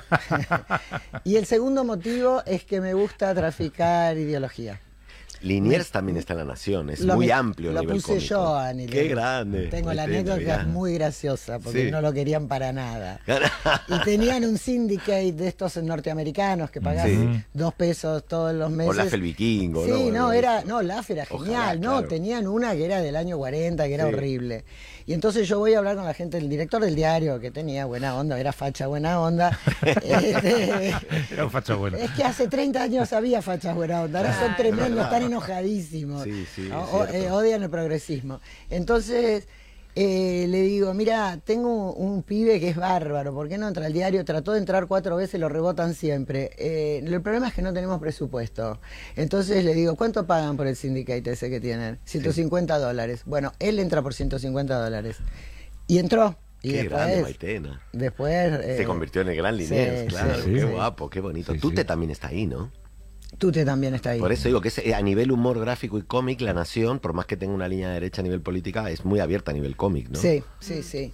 [SPEAKER 6] Y el segundo motivo es que me gusta traficar ideología.
[SPEAKER 5] Liniers también está en La Nación, es
[SPEAKER 6] Lo
[SPEAKER 5] muy
[SPEAKER 6] me-
[SPEAKER 5] amplio a
[SPEAKER 6] Lo
[SPEAKER 5] nivel
[SPEAKER 6] puse
[SPEAKER 5] cómico.
[SPEAKER 6] yo a Anilio.
[SPEAKER 5] Qué grande.
[SPEAKER 6] Tengo la
[SPEAKER 5] Maitena,
[SPEAKER 6] anécdota
[SPEAKER 5] mirá.
[SPEAKER 6] que es muy graciosa, porque
[SPEAKER 5] Sí.
[SPEAKER 6] no lo querían para nada. Y tenían un syndicate de estos norteamericanos que pagaban
[SPEAKER 5] Sí.
[SPEAKER 6] $2 todos los meses.
[SPEAKER 5] Olaf el Vikingo,
[SPEAKER 6] Sí,
[SPEAKER 5] ¿no?
[SPEAKER 6] Olaf era
[SPEAKER 5] Ojalá,
[SPEAKER 6] genial, no,
[SPEAKER 5] claro.
[SPEAKER 6] tenían una que era del año 40, que era
[SPEAKER 5] Sí.
[SPEAKER 6] horrible. Y entonces yo voy a hablar con la gente, el director del diario, que tenía buena onda, era facha buena onda.
[SPEAKER 2] Era un facho bueno.
[SPEAKER 6] Es que hace 30 años había fachas buena onda, ahora son
[SPEAKER 4] Claro.
[SPEAKER 6] tremendos,
[SPEAKER 5] Es verdad.
[SPEAKER 6] están enojadísimos.
[SPEAKER 5] Sí, sí,
[SPEAKER 6] O-
[SPEAKER 5] es cierto.
[SPEAKER 6] odian el progresismo. Entonces le digo, mira, tengo un pibe que es bárbaro, ¿por qué no entra al diario? Trató de entrar 4 veces, lo rebotan siempre. El problema es que no tenemos presupuesto. Entonces le digo, ¿cuánto pagan por el syndicate ese que tienen? $150. Bueno, él entra por $150. Y entró. Y
[SPEAKER 5] Qué grande,
[SPEAKER 6] después,
[SPEAKER 5] Maitena.
[SPEAKER 6] después
[SPEAKER 5] Se convirtió en el gran
[SPEAKER 6] sí,
[SPEAKER 5] Liniers, claro.
[SPEAKER 2] sí,
[SPEAKER 5] Qué
[SPEAKER 2] sí.
[SPEAKER 5] guapo, qué bonito.
[SPEAKER 2] Sí,
[SPEAKER 5] Tute
[SPEAKER 2] sí.
[SPEAKER 5] también está ahí, ¿no?
[SPEAKER 6] Tute también está ahí.
[SPEAKER 5] Por eso digo que a nivel humor gráfico y cómic, La Nación, por más que tenga una línea derecha a nivel política, es muy abierta a nivel cómic, ¿no?
[SPEAKER 6] Sí, sí, sí.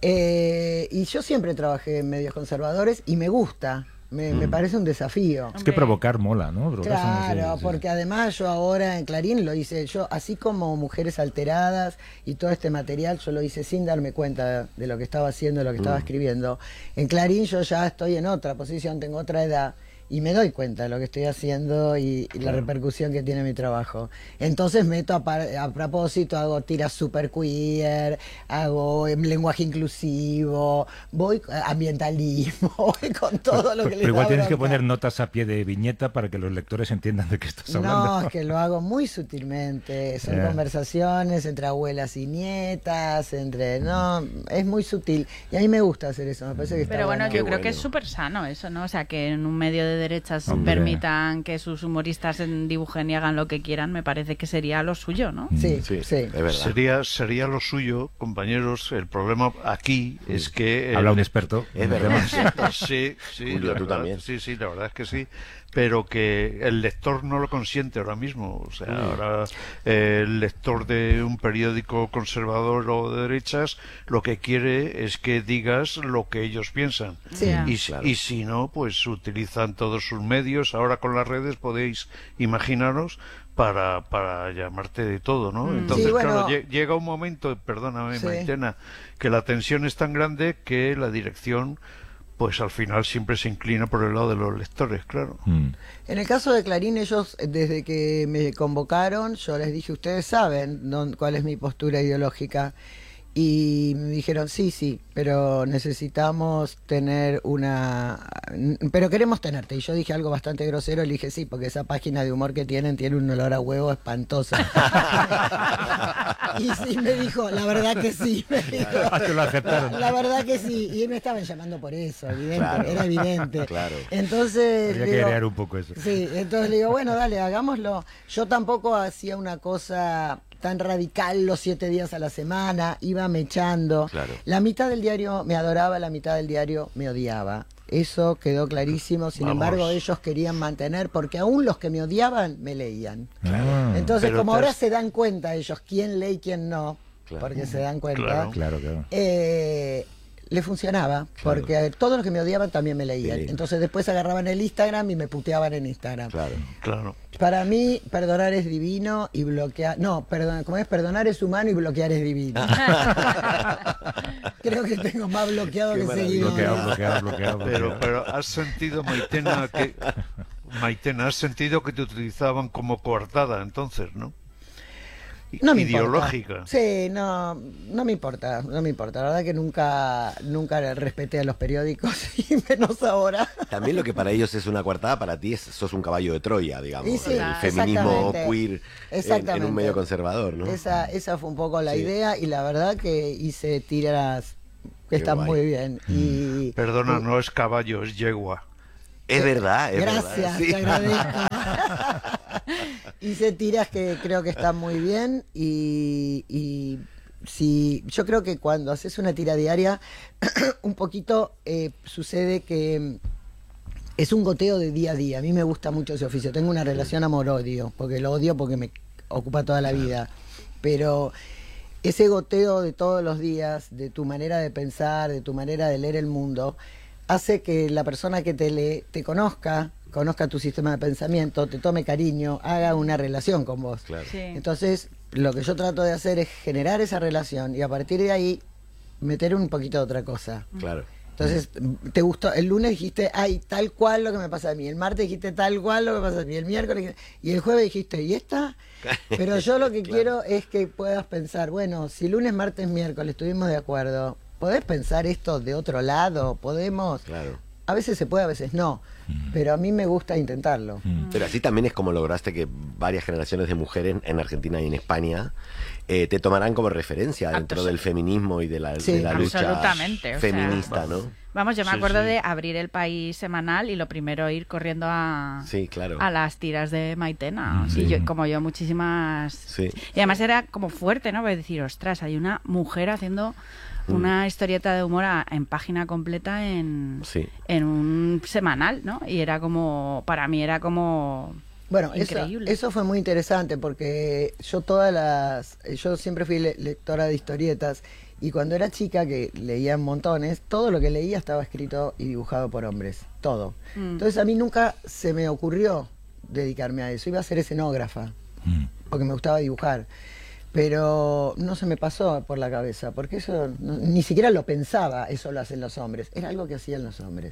[SPEAKER 6] Y yo siempre trabajé en medios conservadores y me gusta, me parece un desafío.
[SPEAKER 2] Es que provocar mola, ¿no? Provocar
[SPEAKER 6] Claro,
[SPEAKER 2] sí.
[SPEAKER 6] porque además yo ahora en Clarín lo hice, yo así como Mujeres Alteradas y todo este material, yo lo hice sin darme cuenta de lo que estaba haciendo, de lo que estaba escribiendo. En Clarín yo ya estoy en otra posición, tengo otra edad. Y me doy cuenta de lo que estoy haciendo y la repercusión que tiene mi trabajo. Entonces meto a propósito, hago tiras super queer, hago lenguaje inclusivo, voy ambientalismo, voy con todo lo que les
[SPEAKER 2] Pero igual
[SPEAKER 6] da
[SPEAKER 2] tienes que
[SPEAKER 6] bronca.
[SPEAKER 2] poner notas a pie de viñeta para que los lectores entiendan de qué estás hablando.
[SPEAKER 6] No, es que lo hago muy sutilmente. Son
[SPEAKER 2] Ya.
[SPEAKER 6] conversaciones entre abuelas y nietas, no, es muy sutil. Y a mí me gusta hacer eso, me parece que está
[SPEAKER 4] Pero bueno,
[SPEAKER 6] bueno.
[SPEAKER 4] yo
[SPEAKER 5] Qué
[SPEAKER 4] creo que es
[SPEAKER 5] bueno.
[SPEAKER 4] súper sano eso, ¿no? O sea, que en un medio de derechas
[SPEAKER 2] Hombre.
[SPEAKER 4] permitan que sus humoristas dibujen y hagan lo que quieran, me parece que sería lo suyo, ¿no?
[SPEAKER 6] Sí,
[SPEAKER 5] Sí,
[SPEAKER 6] sí.
[SPEAKER 5] es verdad.
[SPEAKER 1] Sería lo suyo, compañeros. El problema aquí es que
[SPEAKER 2] Habla un experto.
[SPEAKER 5] Es verdad.
[SPEAKER 1] Sí, sí,
[SPEAKER 5] Julio,
[SPEAKER 1] la
[SPEAKER 5] tú
[SPEAKER 1] verdad,
[SPEAKER 5] también.
[SPEAKER 1] sí, sí, la verdad es que sí, pero que el lector no lo consiente ahora mismo. O sea, ahora el lector de un periódico conservador o de derechas lo que quiere es que digas lo que ellos piensan.
[SPEAKER 6] Sí.
[SPEAKER 4] Ya.
[SPEAKER 5] Claro.
[SPEAKER 1] Y si no, pues utilizan todos sus medios. Ahora con las redes podéis imaginaros para llamarte de todo, ¿no? Entonces,
[SPEAKER 6] Sí, bueno.
[SPEAKER 1] claro, llega un momento, perdóname,
[SPEAKER 6] Sí.
[SPEAKER 1] Maitena, que la tensión es tan grande que la dirección, pues al final siempre se inclina por el lado de los lectores, claro.
[SPEAKER 2] Mm.
[SPEAKER 6] En el caso de Clarín, ellos, desde que me convocaron, yo les dije, ustedes saben cuál es mi postura ideológica. Y me dijeron, sí, pero necesitamos tener pero queremos tenerte. Y yo dije algo bastante grosero, le dije, sí, porque esa página de humor que tienen tiene un olor a huevo espantoso. Y sí, me dijo, la verdad que sí, me dijo.
[SPEAKER 2] Ah, te lo aceptaron.
[SPEAKER 6] La verdad que sí, y me estaban llamando por eso, evidente,
[SPEAKER 5] Claro.
[SPEAKER 6] era evidente.
[SPEAKER 5] Claro.
[SPEAKER 6] Entonces,
[SPEAKER 2] Habría
[SPEAKER 6] le
[SPEAKER 2] que
[SPEAKER 6] digo,
[SPEAKER 2] crear un poco eso.
[SPEAKER 6] sí, entonces le digo, bueno, dale, hagámoslo. Yo tampoco hacía una cosa tan radical los 7 días a la semana, iba mechando.
[SPEAKER 5] Claro.
[SPEAKER 6] La mitad del diario me adoraba, la mitad del diario me odiaba. Eso quedó clarísimo, sin
[SPEAKER 1] Vamos.
[SPEAKER 6] embargo ellos querían mantener, porque aún los que me odiaban me leían.
[SPEAKER 2] Ah,
[SPEAKER 6] Entonces,
[SPEAKER 1] Pero
[SPEAKER 6] como
[SPEAKER 1] te
[SPEAKER 6] ahora
[SPEAKER 1] has-
[SPEAKER 6] se dan cuenta ellos quién lee y quién no,
[SPEAKER 5] Claro.
[SPEAKER 6] porque se dan cuenta,
[SPEAKER 1] Claro.
[SPEAKER 2] claro.
[SPEAKER 6] eh, le funcionaba, porque todos los que me odiaban también me leían.
[SPEAKER 5] Sí.
[SPEAKER 6] Entonces después agarraban el Instagram y me puteaban en Instagram.
[SPEAKER 5] Claro.
[SPEAKER 1] Claro.
[SPEAKER 6] Para mí, perdonar es divino y bloquear... No, perdón, ¿cómo es? Perdonar es humano y bloquear es divino. Creo que tengo más bloqueado
[SPEAKER 5] Qué
[SPEAKER 6] que
[SPEAKER 5] maravilla.
[SPEAKER 6] seguido.
[SPEAKER 2] Bloqueado.
[SPEAKER 1] Pero has sentido, Maitena, has sentido que te utilizaban como coartada entonces, ¿no?
[SPEAKER 6] No me
[SPEAKER 1] Ideológica.
[SPEAKER 6] importa. Sí, no me importa, no me importa. La verdad que nunca respeté a los periódicos y menos ahora.
[SPEAKER 5] También lo que para ellos es una coartada, para ti sos un caballo de Troya, digamos.
[SPEAKER 6] Y sí,
[SPEAKER 5] el feminismo
[SPEAKER 6] exactamente.
[SPEAKER 5] queer en un medio conservador, ¿no?
[SPEAKER 6] Esa fue un poco la
[SPEAKER 5] Sí.
[SPEAKER 6] idea y la verdad que hice tiras que
[SPEAKER 5] Qué
[SPEAKER 6] están
[SPEAKER 5] guay.
[SPEAKER 6] muy bien. Y
[SPEAKER 1] Perdona, no es caballo, es yegua.
[SPEAKER 5] Es verdad, es
[SPEAKER 6] gracias,
[SPEAKER 5] verdad. Sí.
[SPEAKER 6] te agradezco. Hice tiras que creo que están muy bien y si yo creo que cuando haces una tira diaria un poquito sucede que es un goteo de día a día. A mí me gusta mucho ese oficio. Tengo una relación amor-odio, porque lo odio porque me ocupa toda la vida. Pero ese goteo de todos los días, de tu manera de pensar, de tu manera de leer el mundo, hace que la persona que te lee te conozca tu sistema de pensamiento, te tome cariño, haga una relación con vos.
[SPEAKER 5] Claro.
[SPEAKER 4] Sí.
[SPEAKER 6] Entonces, lo que yo trato de hacer es generar esa relación y a partir de ahí meter un poquito de otra cosa.
[SPEAKER 5] Claro.
[SPEAKER 6] Entonces, te gustó, el lunes dijiste, ay, tal cual lo que me pasa a mí, el martes dijiste tal cual lo que me pasa a mí, el miércoles, y el jueves dijiste, ¿y esta? Pero yo lo que
[SPEAKER 5] Claro.
[SPEAKER 6] quiero es que puedas pensar, bueno, si lunes, martes, miércoles estuvimos de acuerdo, ¿podés pensar esto de otro lado? ¿Podemos?
[SPEAKER 5] Claro.
[SPEAKER 6] A veces se puede, a veces no, pero a mí me gusta intentarlo.
[SPEAKER 5] Pero así también es como lograste que varias generaciones de mujeres en Argentina y en España te tomarán como referencia dentro del feminismo y de la
[SPEAKER 6] Sí.
[SPEAKER 5] lucha
[SPEAKER 4] Absolutamente, o sea,
[SPEAKER 5] feminista, ¿no?
[SPEAKER 4] Vamos, yo me
[SPEAKER 1] Sí,
[SPEAKER 4] acuerdo
[SPEAKER 1] sí.
[SPEAKER 4] de abrir el País semanal y lo primero ir corriendo a
[SPEAKER 5] Sí, claro.
[SPEAKER 4] las tiras de Maitena.
[SPEAKER 5] Sí.
[SPEAKER 4] Y como yo, muchísimas...
[SPEAKER 5] Sí.
[SPEAKER 4] Y además era como fuerte, ¿no? Porque decir, ostras, hay una mujer haciendo una historieta de humor en página completa en
[SPEAKER 5] Sí.
[SPEAKER 4] un semanal, ¿no? Y era como, para mí era como...
[SPEAKER 6] Bueno,
[SPEAKER 4] Increíble.
[SPEAKER 6] eso fue muy interesante porque yo yo siempre fui lectora de historietas y cuando era chica que leía montones, todo lo que leía estaba escrito y dibujado por hombres, todo. Entonces a mí nunca se me ocurrió dedicarme a eso, iba a ser escenógrafa, porque me gustaba dibujar. Pero no se me pasó por la cabeza, porque eso ni siquiera lo pensaba, eso lo hacen los hombres, era algo que hacían los hombres.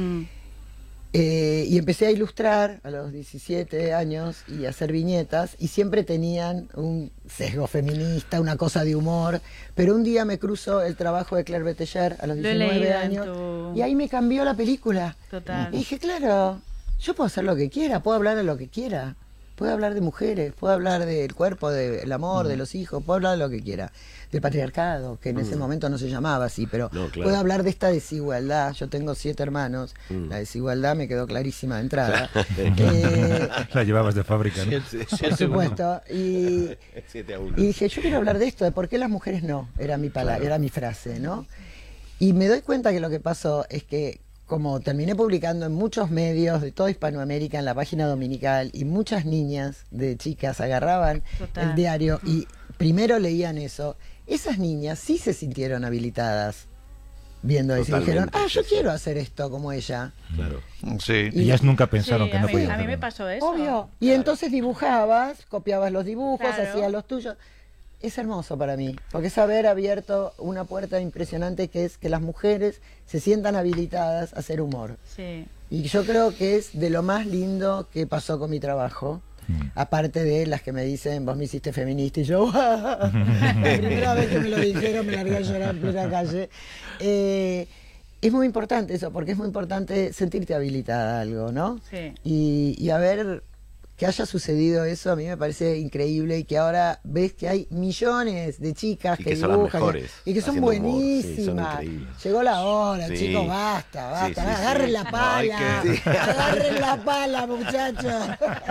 [SPEAKER 6] Y empecé a ilustrar a los 17 años y a hacer viñetas y siempre tenían un sesgo feminista, una cosa de humor, pero un día me cruzó el trabajo de Claire Beteller a los
[SPEAKER 4] Lo he
[SPEAKER 6] 19
[SPEAKER 4] leído en
[SPEAKER 6] años
[SPEAKER 4] tu-
[SPEAKER 6] y ahí me cambió la película.
[SPEAKER 4] Total.
[SPEAKER 6] Y dije, claro, yo puedo hacer lo que quiera, puedo hablar de lo que quiera, puedo hablar de mujeres, puedo hablar del cuerpo, del amor, de los hijos, puedo hablar de lo que quiera, del patriarcado, que en ese momento no se llamaba así, pero
[SPEAKER 5] No, claro.
[SPEAKER 6] puedo hablar de esta desigualdad. Yo tengo 7 hermanos, la desigualdad me quedó clarísima de entrada.
[SPEAKER 2] La llevabas de fábrica, ¿no?
[SPEAKER 6] Por supuesto. Y
[SPEAKER 5] 7-1.
[SPEAKER 6] dije, yo quiero hablar de esto, de por qué las mujeres no, era mi palabra, era mi frase, ¿no? Y me doy cuenta que lo que pasó es que como terminé publicando en muchos medios de toda Hispanoamérica en la página dominical y muchas niñas de chicas agarraban
[SPEAKER 4] Total.
[SPEAKER 6] el diario y primero leían eso, esas niñas sí se sintieron habilitadas viendo eso y dijeron,
[SPEAKER 5] Totalmente,
[SPEAKER 6] yo
[SPEAKER 5] sí,
[SPEAKER 6] quiero
[SPEAKER 5] sí.
[SPEAKER 6] hacer esto como ella.
[SPEAKER 5] Claro.
[SPEAKER 1] Sí.
[SPEAKER 2] Ellas nunca pensaron
[SPEAKER 4] Sí,
[SPEAKER 2] que no
[SPEAKER 4] a mí,
[SPEAKER 2] podían
[SPEAKER 4] a mí me
[SPEAKER 2] hacerlo.
[SPEAKER 4] pasó eso.
[SPEAKER 6] Obvio. Y entonces dibujabas, copiabas los dibujos,
[SPEAKER 4] Claro.
[SPEAKER 6] hacías los tuyos. Es hermoso para mí, porque es haber abierto una puerta impresionante que es que las mujeres se sientan habilitadas a hacer humor.
[SPEAKER 4] Sí.
[SPEAKER 6] Y yo creo que es de lo más lindo que pasó con mi trabajo. Aparte de las que me dicen, vos me hiciste feminista y yo, la primera vez que me lo dijeron me largué a llorar en plena calle. Es muy importante eso, porque es muy importante sentirte habilitada a algo, ¿no?
[SPEAKER 4] Sí.
[SPEAKER 6] Y a ver, que haya sucedido eso a mí me parece increíble y que ahora ves que hay millones de chicas
[SPEAKER 5] Y
[SPEAKER 6] que
[SPEAKER 5] que son las
[SPEAKER 6] dibujan
[SPEAKER 5] mejores,
[SPEAKER 6] y que son
[SPEAKER 5] haciendo humor. Sí, son
[SPEAKER 6] buenísimas.
[SPEAKER 5] increíbles.
[SPEAKER 6] Llegó la hora,
[SPEAKER 5] Sí.
[SPEAKER 6] chicos, basta,
[SPEAKER 5] Sí, sí, sí.
[SPEAKER 6] agarren la pala,
[SPEAKER 1] Hay que-
[SPEAKER 6] agarren la pala, muchachos.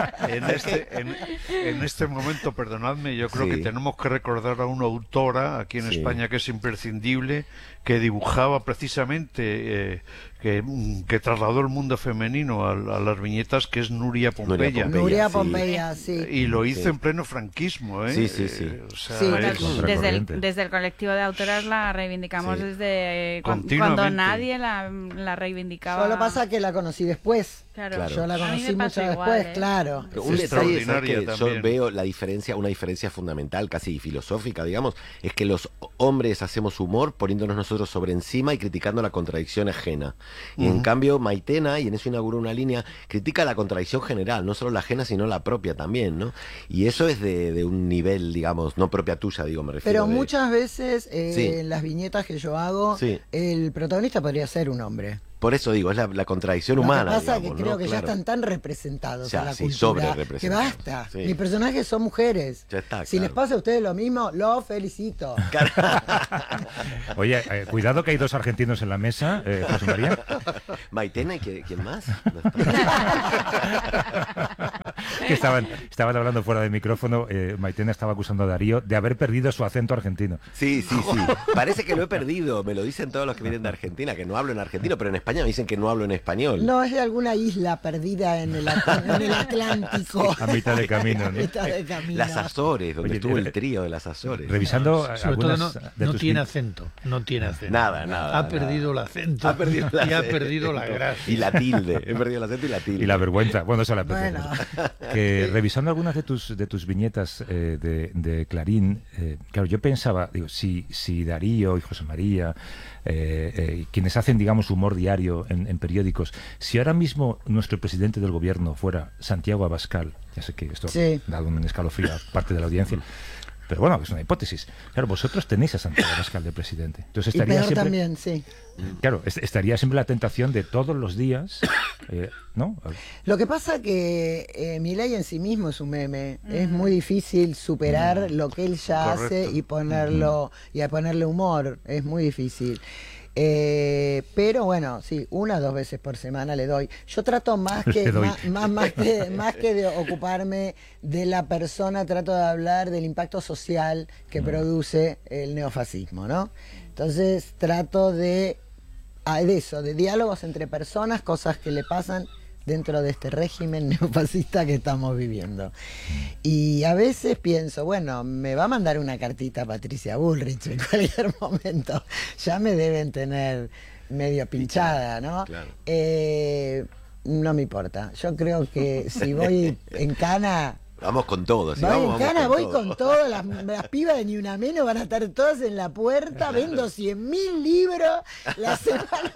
[SPEAKER 1] En este momento, perdonadme, yo creo
[SPEAKER 5] Sí.
[SPEAKER 1] que tenemos que recordar a una autora aquí en
[SPEAKER 5] Sí.
[SPEAKER 1] España que es imprescindible, que dibujaba precisamente, que trasladó el mundo femenino a las viñetas, que es Nuria Pompeya.
[SPEAKER 6] Nuria
[SPEAKER 5] sí.
[SPEAKER 6] Pompeya, sí.
[SPEAKER 1] Y lo hizo
[SPEAKER 5] Sí.
[SPEAKER 1] en pleno franquismo, ¿eh?
[SPEAKER 5] Sí, sí, sí.
[SPEAKER 1] O sea,
[SPEAKER 6] Sí.
[SPEAKER 4] Bueno,
[SPEAKER 1] es-
[SPEAKER 4] desde el colectivo de autoras la reivindicamos
[SPEAKER 5] Sí.
[SPEAKER 4] desde cuando
[SPEAKER 1] Continuamente.
[SPEAKER 4] nadie la reivindicaba.
[SPEAKER 6] Solo pasa que la conocí después.
[SPEAKER 4] Claro.
[SPEAKER 5] Claro.
[SPEAKER 6] Yo la
[SPEAKER 4] A mí me
[SPEAKER 6] conocí
[SPEAKER 4] pasó
[SPEAKER 6] mucho
[SPEAKER 4] igual,
[SPEAKER 6] después,
[SPEAKER 4] ¿eh?
[SPEAKER 6] claro.
[SPEAKER 5] Pero
[SPEAKER 1] Es
[SPEAKER 5] un detalle, ¿sabes
[SPEAKER 1] extraordinaria
[SPEAKER 5] qué? Yo
[SPEAKER 1] también.
[SPEAKER 5] veo la diferencia, una diferencia fundamental, casi filosófica, digamos, es que los hombres hacemos humor poniéndonos nosotros sobre encima y criticando la contradicción ajena. Y en cambio, Maitena, y en eso inauguró una línea, critica la contradicción general, no solo la ajena, sino la propia también, ¿no? Y eso es de un nivel, digamos, no propia tuya, digo, me refiero.
[SPEAKER 6] Pero
[SPEAKER 5] de-
[SPEAKER 6] muchas veces
[SPEAKER 5] Sí.
[SPEAKER 6] en las viñetas que yo hago,
[SPEAKER 5] Sí.
[SPEAKER 6] el protagonista podría ser un hombre.
[SPEAKER 5] Por eso digo, es la contradicción
[SPEAKER 6] Lo
[SPEAKER 5] humana.
[SPEAKER 6] que pasa
[SPEAKER 5] digamos,
[SPEAKER 6] que creo
[SPEAKER 5] ¿no?
[SPEAKER 6] que
[SPEAKER 5] Claro.
[SPEAKER 6] ya están tan representados
[SPEAKER 5] Ya,
[SPEAKER 6] en la
[SPEAKER 5] sí,
[SPEAKER 6] cultura
[SPEAKER 5] sobrerepresentados.
[SPEAKER 6] que basta.
[SPEAKER 5] Sí.
[SPEAKER 6] Mis personajes son mujeres.
[SPEAKER 5] Ya está,
[SPEAKER 6] Si
[SPEAKER 5] claro.
[SPEAKER 6] les pasa a ustedes lo mismo, los felicito.
[SPEAKER 2] Oye, cuidado que hay dos argentinos en la mesa, José María.
[SPEAKER 5] Maitena, ¿y quién más?
[SPEAKER 2] Que estaban hablando fuera de micrófono. Maitena estaba acusando a Darío de haber perdido su acento argentino.
[SPEAKER 5] Sí, sí, sí. Parece que lo he perdido. Me lo dicen todos los que vienen de Argentina, que no hablo en argentino, pero en España me dicen que no hablo en español.
[SPEAKER 6] No, es de alguna isla perdida en el Atlántico.
[SPEAKER 2] A mitad de camino,
[SPEAKER 6] A
[SPEAKER 2] ¿no?
[SPEAKER 6] mitad de camino.
[SPEAKER 5] Las Azores, donde
[SPEAKER 2] Oye,
[SPEAKER 5] estuvo el trío de las Azores.
[SPEAKER 2] Revisando
[SPEAKER 3] Sobre todo
[SPEAKER 2] algunas de
[SPEAKER 3] no
[SPEAKER 2] tus
[SPEAKER 3] tiene
[SPEAKER 2] vi-
[SPEAKER 3] acento, no tiene acento.
[SPEAKER 5] Nada.
[SPEAKER 3] Ha perdido el acento
[SPEAKER 5] Ha perdido el
[SPEAKER 3] y ha
[SPEAKER 5] acento.
[SPEAKER 3] perdido la gracia.
[SPEAKER 5] Y la tilde. He perdido el acento y la tilde.
[SPEAKER 2] y la vergüenza. Bueno, eso la
[SPEAKER 6] Bueno.
[SPEAKER 2] Que revisando algunas de tus viñetas de Clarín, claro, yo pensaba, digo, si Darío y José María, quienes hacen, digamos, humor diario en periódicos, si ahora mismo nuestro presidente del gobierno fuera Santiago Abascal, ya sé que esto
[SPEAKER 6] Sí.
[SPEAKER 2] da un escalofrío a parte de la audiencia, pero bueno, es una hipótesis. Claro, vosotros tenéis a Santiago Abascal de presidente. Entonces
[SPEAKER 6] Y
[SPEAKER 2] estaría
[SPEAKER 6] peor
[SPEAKER 2] siempre,
[SPEAKER 6] también, sí.
[SPEAKER 2] claro, estaría siempre la tentación de todos los días, ¿no?
[SPEAKER 6] Lo que pasa que Milei en sí mismo es un meme. Es muy difícil superar lo que él ya
[SPEAKER 1] Correcto.
[SPEAKER 6] hace y a ponerle humor. Es muy difícil. Pero bueno, sí, 1 o 2 veces por semana le doy. Yo trato más que
[SPEAKER 2] Le doy.
[SPEAKER 6] más que de ocuparme de la persona, trato de hablar del impacto social que produce el neofascismo, ¿no? Entonces trato de eso, de diálogos entre personas, cosas que le pasan dentro de este régimen neofascista que estamos viviendo. Y a veces pienso, bueno, me va a mandar una cartita a Patricia Bullrich en cualquier momento. Ya me deben tener medio pinchada, ¿no?
[SPEAKER 5] Claro.
[SPEAKER 6] No me importa. Yo creo que si voy en cana...
[SPEAKER 5] Vamos con todo. ¿sí?
[SPEAKER 6] Voy
[SPEAKER 5] Vamos,
[SPEAKER 6] en
[SPEAKER 5] vamos
[SPEAKER 6] cana, voy
[SPEAKER 5] todo.
[SPEAKER 6] con todo, las pibas de Ni Una Menos van a estar todas en la puerta, vendo 100.000 libros la semana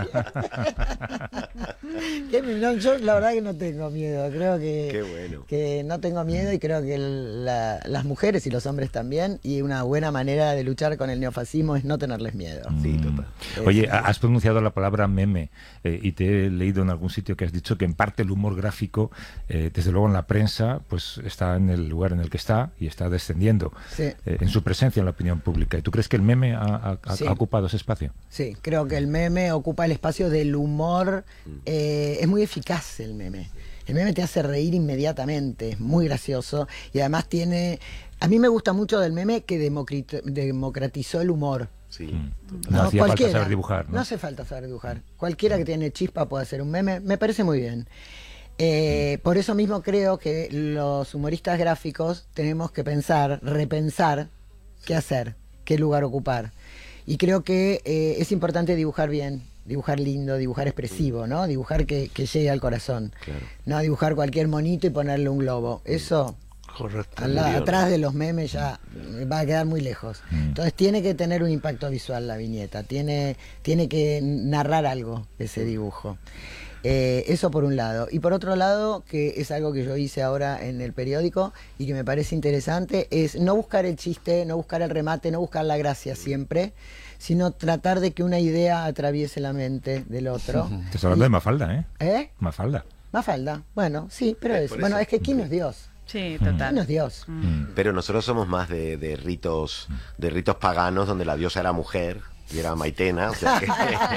[SPEAKER 6] siguiente. Yo la verdad que no tengo miedo, creo
[SPEAKER 5] Qué bueno.
[SPEAKER 6] que no tengo miedo y creo que las mujeres y los hombres también, y una buena manera de luchar con el neofascismo es no tenerles miedo.
[SPEAKER 5] Sí, total.
[SPEAKER 2] Oye, has pronunciado la palabra meme y te he leído en algún sitio que has dicho que en parte el humor gráfico, desde luego en la prensa, pues está en el lugar en el que está y está descendiendo
[SPEAKER 6] Sí.
[SPEAKER 2] en su presencia en la opinión pública. ¿Y tú crees que el meme
[SPEAKER 6] Sí.
[SPEAKER 2] ha ocupado ese espacio?
[SPEAKER 6] Sí, creo que el meme ocupa el espacio del humor. Es muy eficaz el meme. El meme te hace reír inmediatamente, es muy gracioso y además tiene... A mí me gusta mucho del meme que democratizó el humor.
[SPEAKER 5] Sí.
[SPEAKER 2] No hacía falta
[SPEAKER 6] Cualquiera.
[SPEAKER 2] saber dibujar, ¿no?
[SPEAKER 6] No hace falta saber dibujar. Cualquiera que tiene chispa puede hacer un meme, me parece muy bien. Por eso mismo creo que los humoristas gráficos tenemos que repensar qué hacer, qué lugar ocupar. Y creo que es importante dibujar bien, dibujar lindo, dibujar expresivo, ¿no? Dibujar que llegue al corazón.
[SPEAKER 5] Claro.
[SPEAKER 6] No dibujar cualquier monito y ponerle un globo. Eso
[SPEAKER 1] Correcto.
[SPEAKER 6] atrás de los memes ya va a quedar muy lejos. Entonces tiene que tener un impacto visual la viñeta, tiene que narrar algo ese dibujo. Eso por un lado. Y por otro lado, que es algo que yo hice ahora en el periódico y que me parece interesante, es no buscar el chiste, no buscar el remate, no buscar la gracia siempre, sino tratar de que una idea atraviese la mente del otro.
[SPEAKER 2] Estás hablando de Mafalda, ¿eh?
[SPEAKER 6] ¿Eh?
[SPEAKER 2] Mafalda.
[SPEAKER 6] Mafalda. Bueno, sí, pero
[SPEAKER 5] Por
[SPEAKER 6] es. Bueno,
[SPEAKER 5] eso.
[SPEAKER 6] es que ¿quién no es Dios?
[SPEAKER 4] Sí,
[SPEAKER 6] ¿Quién no
[SPEAKER 4] total.
[SPEAKER 6] es Dios?
[SPEAKER 5] Pero nosotros somos más de ritos paganos donde la diosa era mujer y era Maitena, o sea que...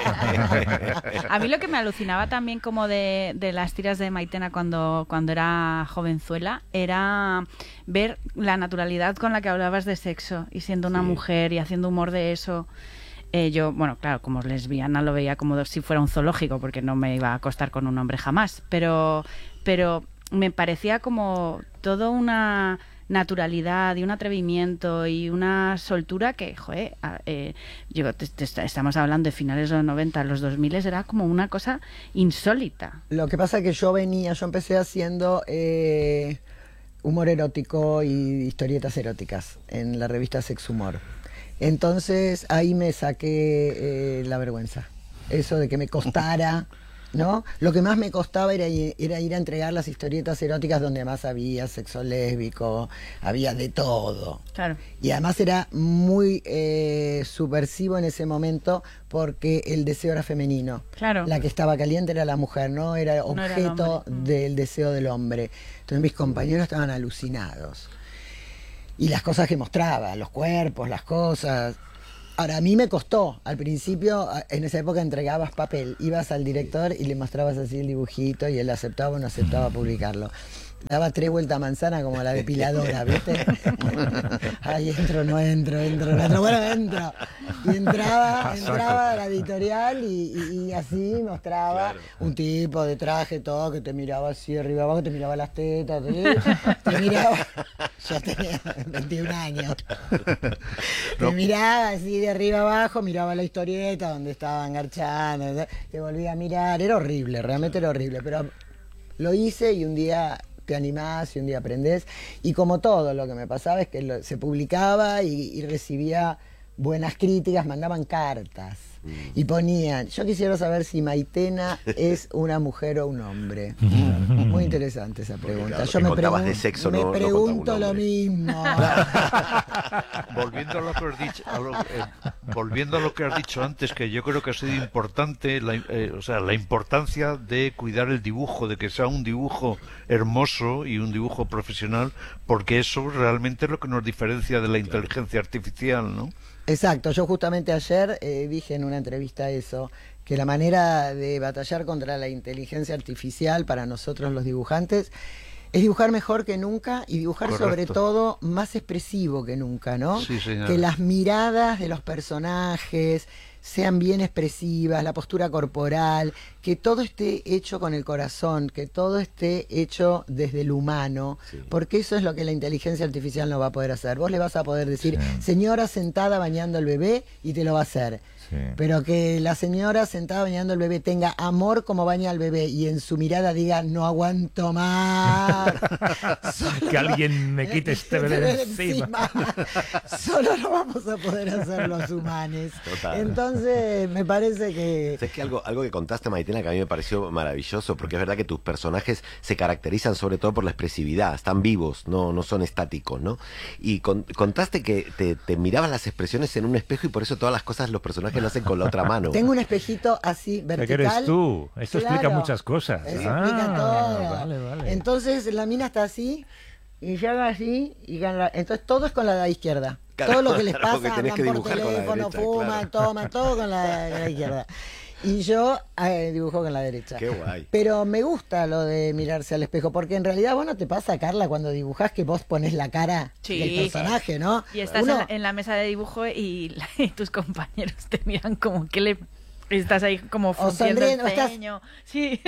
[SPEAKER 4] A mí lo que me alucinaba también como de las tiras de Maitena cuando era jovenzuela era ver la naturalidad con la que hablabas de sexo y siendo una
[SPEAKER 5] Sí.
[SPEAKER 4] mujer y haciendo humor de eso. Yo, bueno, claro, como lesbiana lo veía como si fuera un zoológico, porque no me iba a acostar con un hombre jamás, pero me parecía como toda una naturalidad y un atrevimiento y una soltura que, joder, estamos hablando de finales de los 90, los 2000, era como una cosa insólita.
[SPEAKER 6] Lo que pasa es que yo empecé haciendo humor erótico y historietas eróticas en la revista Sex Humor. Entonces ahí me saqué la vergüenza. Eso de que me costara, ¿no? Lo que más me costaba era ir a entregar las historietas eróticas donde más había sexo lésbico, había de todo.
[SPEAKER 4] Claro.
[SPEAKER 6] Y además era muy subversivo en ese momento porque el deseo era femenino.
[SPEAKER 4] Claro.
[SPEAKER 6] La que estaba caliente era la mujer, no era objeto del deseo del hombre. Entonces mis compañeros estaban alucinados. Y las cosas que mostraba, los cuerpos, las cosas. Ahora, a mí me costó. Al principio, en esa época entregabas papel, ibas al director y le mostrabas así el dibujito y él aceptaba o no aceptaba publicarlo. Daba 3 vueltas a manzana como la depiladora, ¿viste? Ay, entro, no entro, bueno, entro. Y entraba a la editorial y así mostraba un tipo de traje, todo, que te miraba así arriba abajo, te miraba las tetas, te miraba. Yo tenía 21 años. Te miraba así de arriba abajo, miraba la historieta donde estaban garchando, te volvía a mirar. Era horrible, realmente era horrible, pero lo hice y un día te animás y un día aprendés. Y como todo, lo que me pasaba es que se publicaba y recibía buenas críticas, mandaban cartas y ponían, yo quisiera saber si Maitena es una mujer o un hombre. Muy interesante esa pregunta.
[SPEAKER 5] Claro,
[SPEAKER 6] yo me,
[SPEAKER 5] de sexo,
[SPEAKER 6] me pregunto lo mismo.
[SPEAKER 1] Volviendo a lo que has dicho, volviendo a lo que has dicho antes, que yo creo que ha sido importante, la importancia de cuidar el dibujo, de que sea un dibujo hermoso y un dibujo profesional, porque eso realmente es lo que nos diferencia de la inteligencia artificial, ¿no?
[SPEAKER 6] Exacto, yo justamente ayer dije en una entrevista eso, que la manera de batallar contra la inteligencia artificial para nosotros los dibujantes es dibujar mejor que nunca y dibujar sobre todo más expresivo que nunca, ¿no?
[SPEAKER 1] Sí, señora.
[SPEAKER 6] Que las miradas de los personajes sean bien expresivas, la postura corporal, que todo esté hecho con el corazón, que todo esté hecho desde el humano, porque eso es lo que la inteligencia artificial no va a poder hacer. Vos le vas a poder decir, señora sentada bañando al bebé, y te lo va a hacer. Sí. Pero que la señora sentada bañando al bebé tenga amor como baña al bebé y en su mirada diga, no aguanto más.
[SPEAKER 2] Que alguien me quite este bebé de encima.
[SPEAKER 6] Solo lo vamos a poder hacer los humanos. Total. Entonces, me parece que...
[SPEAKER 5] Es que algo que contaste, Maitena, que a mí me pareció maravilloso, porque es verdad que tus personajes se caracterizan sobre todo por la expresividad, están vivos, no son estáticos, ¿no? Y contaste que te mirabas las expresiones en un espejo y por eso todas las cosas los personajes lo hacen con la otra mano.
[SPEAKER 6] Tengo un espejito así vertical.
[SPEAKER 2] ¿Qué eres tú? Esto explica muchas cosas.
[SPEAKER 6] Eso explica todo.
[SPEAKER 2] Vale.
[SPEAKER 6] Entonces la mina está así y yo hago así y entonces todo es con la izquierda.
[SPEAKER 5] Claro,
[SPEAKER 6] todo lo que les pasa,
[SPEAKER 5] que
[SPEAKER 6] hablan por teléfono, fuman, toman, todo con la izquierda. Y yo dibujo con la derecha.
[SPEAKER 5] Qué guay.
[SPEAKER 6] Pero me gusta lo de mirarse al espejo, porque en realidad vos no te pasa, Carla, cuando dibujás que vos pones la cara del personaje, ¿no?
[SPEAKER 4] Y estás en la mesa de dibujo y tus compañeros te miran como que le... Estás ahí como frunciendo el ceño. Sí.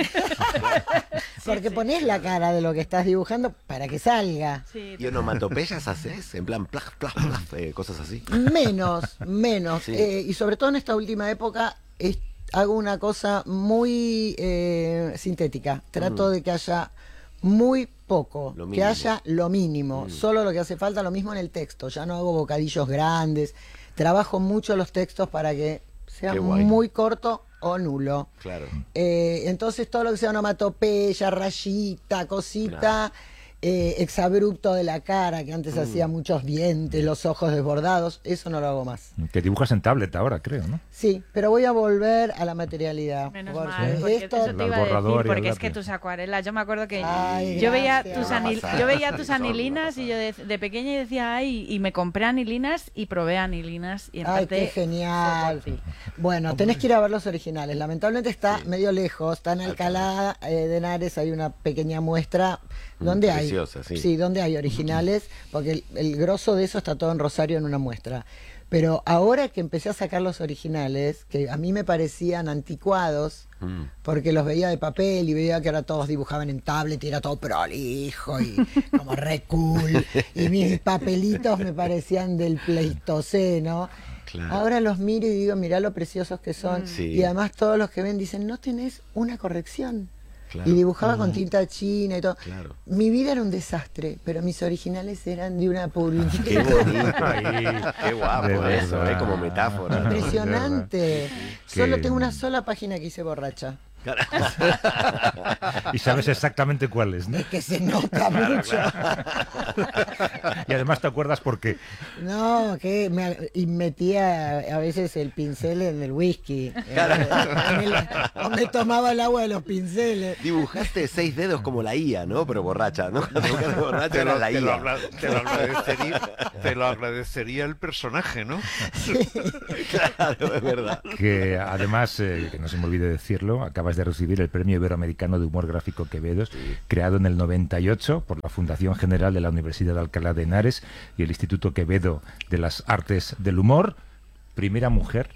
[SPEAKER 6] Porque ponés la cara de lo que estás dibujando para que salga.
[SPEAKER 5] Sí, ¿y onomatopeyas haces? En plan, plaf, plaf, plaf, cosas así.
[SPEAKER 6] Menos. Sí. Y sobre todo en esta última época hago una cosa muy sintética. Trato de que haya muy poco, que haya lo mínimo, solo lo que hace falta, lo mismo en el texto. Ya no hago bocadillos grandes. Trabajo mucho los textos para que sea muy corto o nulo.
[SPEAKER 5] Claro.
[SPEAKER 6] Entonces todo lo que sea onomatopeya, rayita, cosita, exabrupto de la cara, que antes hacía muchos dientes, los ojos desbordados, eso no lo hago más.
[SPEAKER 2] Que dibujas en tablet ahora, creo, ¿no?
[SPEAKER 6] Sí, pero voy a volver a la materialidad.
[SPEAKER 4] Menos mal, porque eso te iba a decir, porque es que tus acuarelas, yo me acuerdo que yo veía tus anilinas y yo de pequeña decía, ay, y me compré anilinas y probé anilinas y en
[SPEAKER 6] ay,
[SPEAKER 4] parte
[SPEAKER 6] qué genial. Bueno, tenés que ir a ver los originales. Lamentablemente está medio lejos, está en Alcalá de Henares, hay una pequeña muestra donde hay
[SPEAKER 5] preciosa, sí.
[SPEAKER 6] Sí, donde hay originales, porque el grosso de eso está todo en Rosario en una muestra. Pero ahora que empecé a sacar los originales, que a mí me parecían anticuados, porque los veía de papel y veía que ahora todos dibujaban en tablet y era todo prolijo y como re cool, y mis papelitos me parecían del Pleistoceno.
[SPEAKER 5] Claro.
[SPEAKER 6] Ahora los miro y digo, mirá lo preciosos que son.
[SPEAKER 5] Sí.
[SPEAKER 6] Y además todos los que ven dicen, no tenés una corrección.
[SPEAKER 5] Claro.
[SPEAKER 6] Y dibujaba con tinta china y todo.
[SPEAKER 5] Claro.
[SPEAKER 6] Mi vida era un desastre, pero mis originales eran de una
[SPEAKER 5] Qué
[SPEAKER 6] pulcritud
[SPEAKER 5] bonito,
[SPEAKER 2] Ahí.
[SPEAKER 5] qué guapo
[SPEAKER 2] De
[SPEAKER 5] eso,
[SPEAKER 2] verdad.
[SPEAKER 5] como metáfora.
[SPEAKER 6] impresionante. Solo
[SPEAKER 2] Que-
[SPEAKER 6] tengo una sola página que hice borracha.
[SPEAKER 2] Y sabes exactamente cuáles, ¿no?
[SPEAKER 6] Es que se nota mucho.
[SPEAKER 2] Y además te acuerdas por qué.
[SPEAKER 6] No, y metía a veces el pincel en el whisky. Donde tomaba el agua de los pinceles.
[SPEAKER 5] Dibujaste 6 dedos como la IA, ¿no? Pero borracha, ¿no? Cuando dibujaste borracha era la
[SPEAKER 1] te lo
[SPEAKER 5] IA.
[SPEAKER 1] te lo agradecería el personaje, ¿no?
[SPEAKER 5] Claro, es verdad.
[SPEAKER 2] Que además, que no se me olvide decirlo, acabas de recibir el Premio Iberoamericano de Humor Gráfico Quevedo, creado en el 98 por la Fundación General de la Universidad de Alcalá de Henares y el Instituto Quevedo de las Artes del Humor. Primera mujer,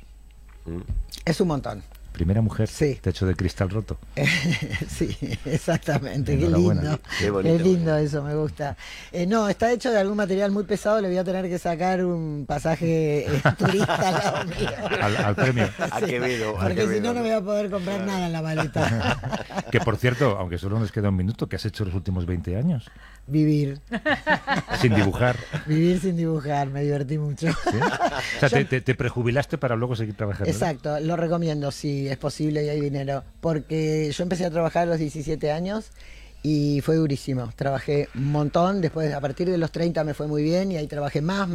[SPEAKER 6] Es un montón.
[SPEAKER 2] sí. Techo de cristal roto.
[SPEAKER 6] Sí, exactamente. Qué
[SPEAKER 2] Enhorabuena.
[SPEAKER 6] lindo.
[SPEAKER 5] Qué bonito.
[SPEAKER 6] Qué lindo eso, me gusta. No, está hecho de algún material muy pesado. Le voy a tener que sacar un pasaje turista al lado mío.
[SPEAKER 2] Al premio.
[SPEAKER 5] A Quevedo, a
[SPEAKER 6] Porque si
[SPEAKER 5] Quevedo.
[SPEAKER 6] no, no voy a poder comprar nada en la maleta.
[SPEAKER 2] Que por cierto, aunque solo nos queda un minuto, ¿qué has hecho los últimos 20 años?
[SPEAKER 6] Vivir.
[SPEAKER 2] Sin dibujar.
[SPEAKER 6] Vivir sin dibujar. Me divertí mucho.
[SPEAKER 2] ¿Sí? O sea, te prejubilaste para luego seguir trabajando, ¿no?
[SPEAKER 6] Exacto, lo recomiendo si es posible y hay dinero, porque yo empecé a trabajar a los 17 años y fue durísimo. Trabajé un montón, después a partir de los 30 me fue muy bien y ahí trabajé más,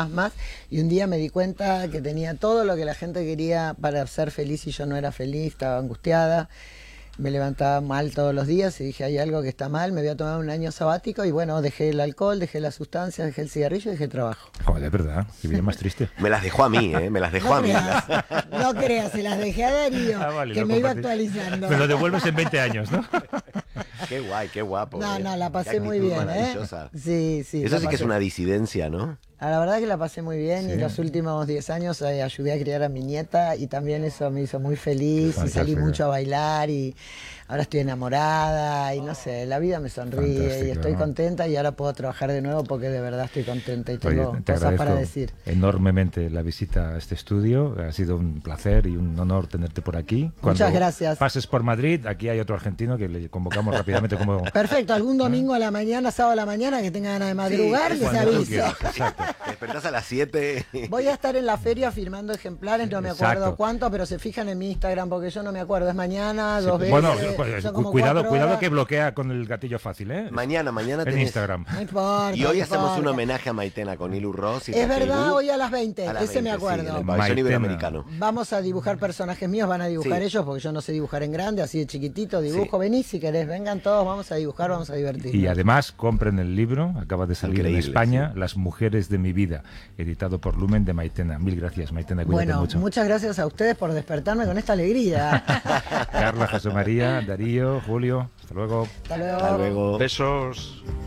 [SPEAKER 6] y un día me di cuenta que tenía todo lo que la gente quería para ser feliz y yo no era feliz, estaba angustiada. Me levantaba mal todos los días y dije, hay algo que está mal, me voy a tomar un año sabático y bueno, dejé el alcohol, dejé las sustancias, dejé el cigarrillo y dejé el trabajo.
[SPEAKER 2] Joder, de verdad, qué vida más triste.
[SPEAKER 5] Me las dejó a mí, ¿eh? Me las dejó a mí.
[SPEAKER 6] No creas, se las dejé a Darío,
[SPEAKER 2] Vale,
[SPEAKER 6] que
[SPEAKER 2] lo
[SPEAKER 6] me iba
[SPEAKER 2] compartí.
[SPEAKER 6] actualizando.
[SPEAKER 2] Me lo devuelves en 20 años, ¿no?
[SPEAKER 5] Qué guay, qué guapo.
[SPEAKER 6] No, la
[SPEAKER 5] Qué
[SPEAKER 6] pasé muy
[SPEAKER 5] actitud
[SPEAKER 6] bien,
[SPEAKER 5] maravillosa.
[SPEAKER 6] Sí, sí.
[SPEAKER 5] Eso
[SPEAKER 6] la
[SPEAKER 5] sí que es
[SPEAKER 6] pasé.
[SPEAKER 5] una disidencia, ¿no?
[SPEAKER 6] La verdad que la pasé muy bien
[SPEAKER 2] Sí.
[SPEAKER 6] y los últimos 10 años ayudé a criar a mi nieta y también eso me hizo muy feliz y salí
[SPEAKER 2] Fantástico.
[SPEAKER 6] mucho a bailar y ahora estoy enamorada y no sé, la vida me sonríe
[SPEAKER 2] Fantástico,
[SPEAKER 6] y estoy
[SPEAKER 2] ¿no?
[SPEAKER 6] contenta y ahora puedo trabajar de nuevo porque de verdad estoy contenta y tengo
[SPEAKER 2] Oye, te
[SPEAKER 6] cosas para
[SPEAKER 2] agradezco
[SPEAKER 6] decir.
[SPEAKER 2] enormemente la visita a este estudio. Ha sido un placer y un honor tenerte por aquí.
[SPEAKER 6] Muchas gracias.
[SPEAKER 2] Pases por Madrid, aquí hay otro argentino que le convocamos rápidamente como...
[SPEAKER 6] Perfecto, algún domingo a la mañana, sábado a la mañana que tenga ganas de madrugar, les
[SPEAKER 2] Cuando tú
[SPEAKER 6] aviso.
[SPEAKER 2] quieras, exacto.
[SPEAKER 5] Te despertás a las 7.
[SPEAKER 6] Voy a estar en la feria firmando ejemplares, no me acuerdo
[SPEAKER 2] Exacto.
[SPEAKER 6] cuánto, pero se fijan en mi Instagram porque yo no me acuerdo. Es mañana, dos veces.
[SPEAKER 2] Bueno, pues,
[SPEAKER 6] son como
[SPEAKER 2] cuidado
[SPEAKER 6] 4 horas.
[SPEAKER 2] que bloquea con el gatillo fácil, ¿eh?
[SPEAKER 5] Mañana
[SPEAKER 2] En
[SPEAKER 5] tenés...
[SPEAKER 2] Instagram.
[SPEAKER 6] No importa.
[SPEAKER 5] Y hoy
[SPEAKER 6] no
[SPEAKER 5] hacemos un
[SPEAKER 6] importa.
[SPEAKER 5] homenaje a Maitena con Ilu Ross. Y
[SPEAKER 6] Es verdad,
[SPEAKER 5] Takeru.
[SPEAKER 6] hoy a las 20,
[SPEAKER 5] A las
[SPEAKER 6] ese me
[SPEAKER 5] 20, sí,
[SPEAKER 6] acuerdo.
[SPEAKER 5] en el pabellón
[SPEAKER 2] Maitena.
[SPEAKER 5] iberoamericano.
[SPEAKER 6] Vamos a dibujar personajes míos, van a dibujar
[SPEAKER 5] Sí.
[SPEAKER 6] ellos porque yo no sé dibujar en grande, así de chiquitito dibujo. Vení si querés, vengan todos, vamos a dibujar, vamos a divertirnos.
[SPEAKER 2] Y además compren el libro, acaba de salir
[SPEAKER 5] Increíble,
[SPEAKER 2] en España,
[SPEAKER 5] sí.
[SPEAKER 2] Las mujeres de mi vida, editado por Lumen de Maitena. Mil gracias, Maitena, cuídate
[SPEAKER 6] Bueno,
[SPEAKER 2] mucho.
[SPEAKER 6] muchas gracias a ustedes por despertarme con esta alegría.
[SPEAKER 2] Carla, José María, Darío, Julio, hasta luego.
[SPEAKER 6] Hasta luego.
[SPEAKER 5] Hasta luego.
[SPEAKER 1] Besos.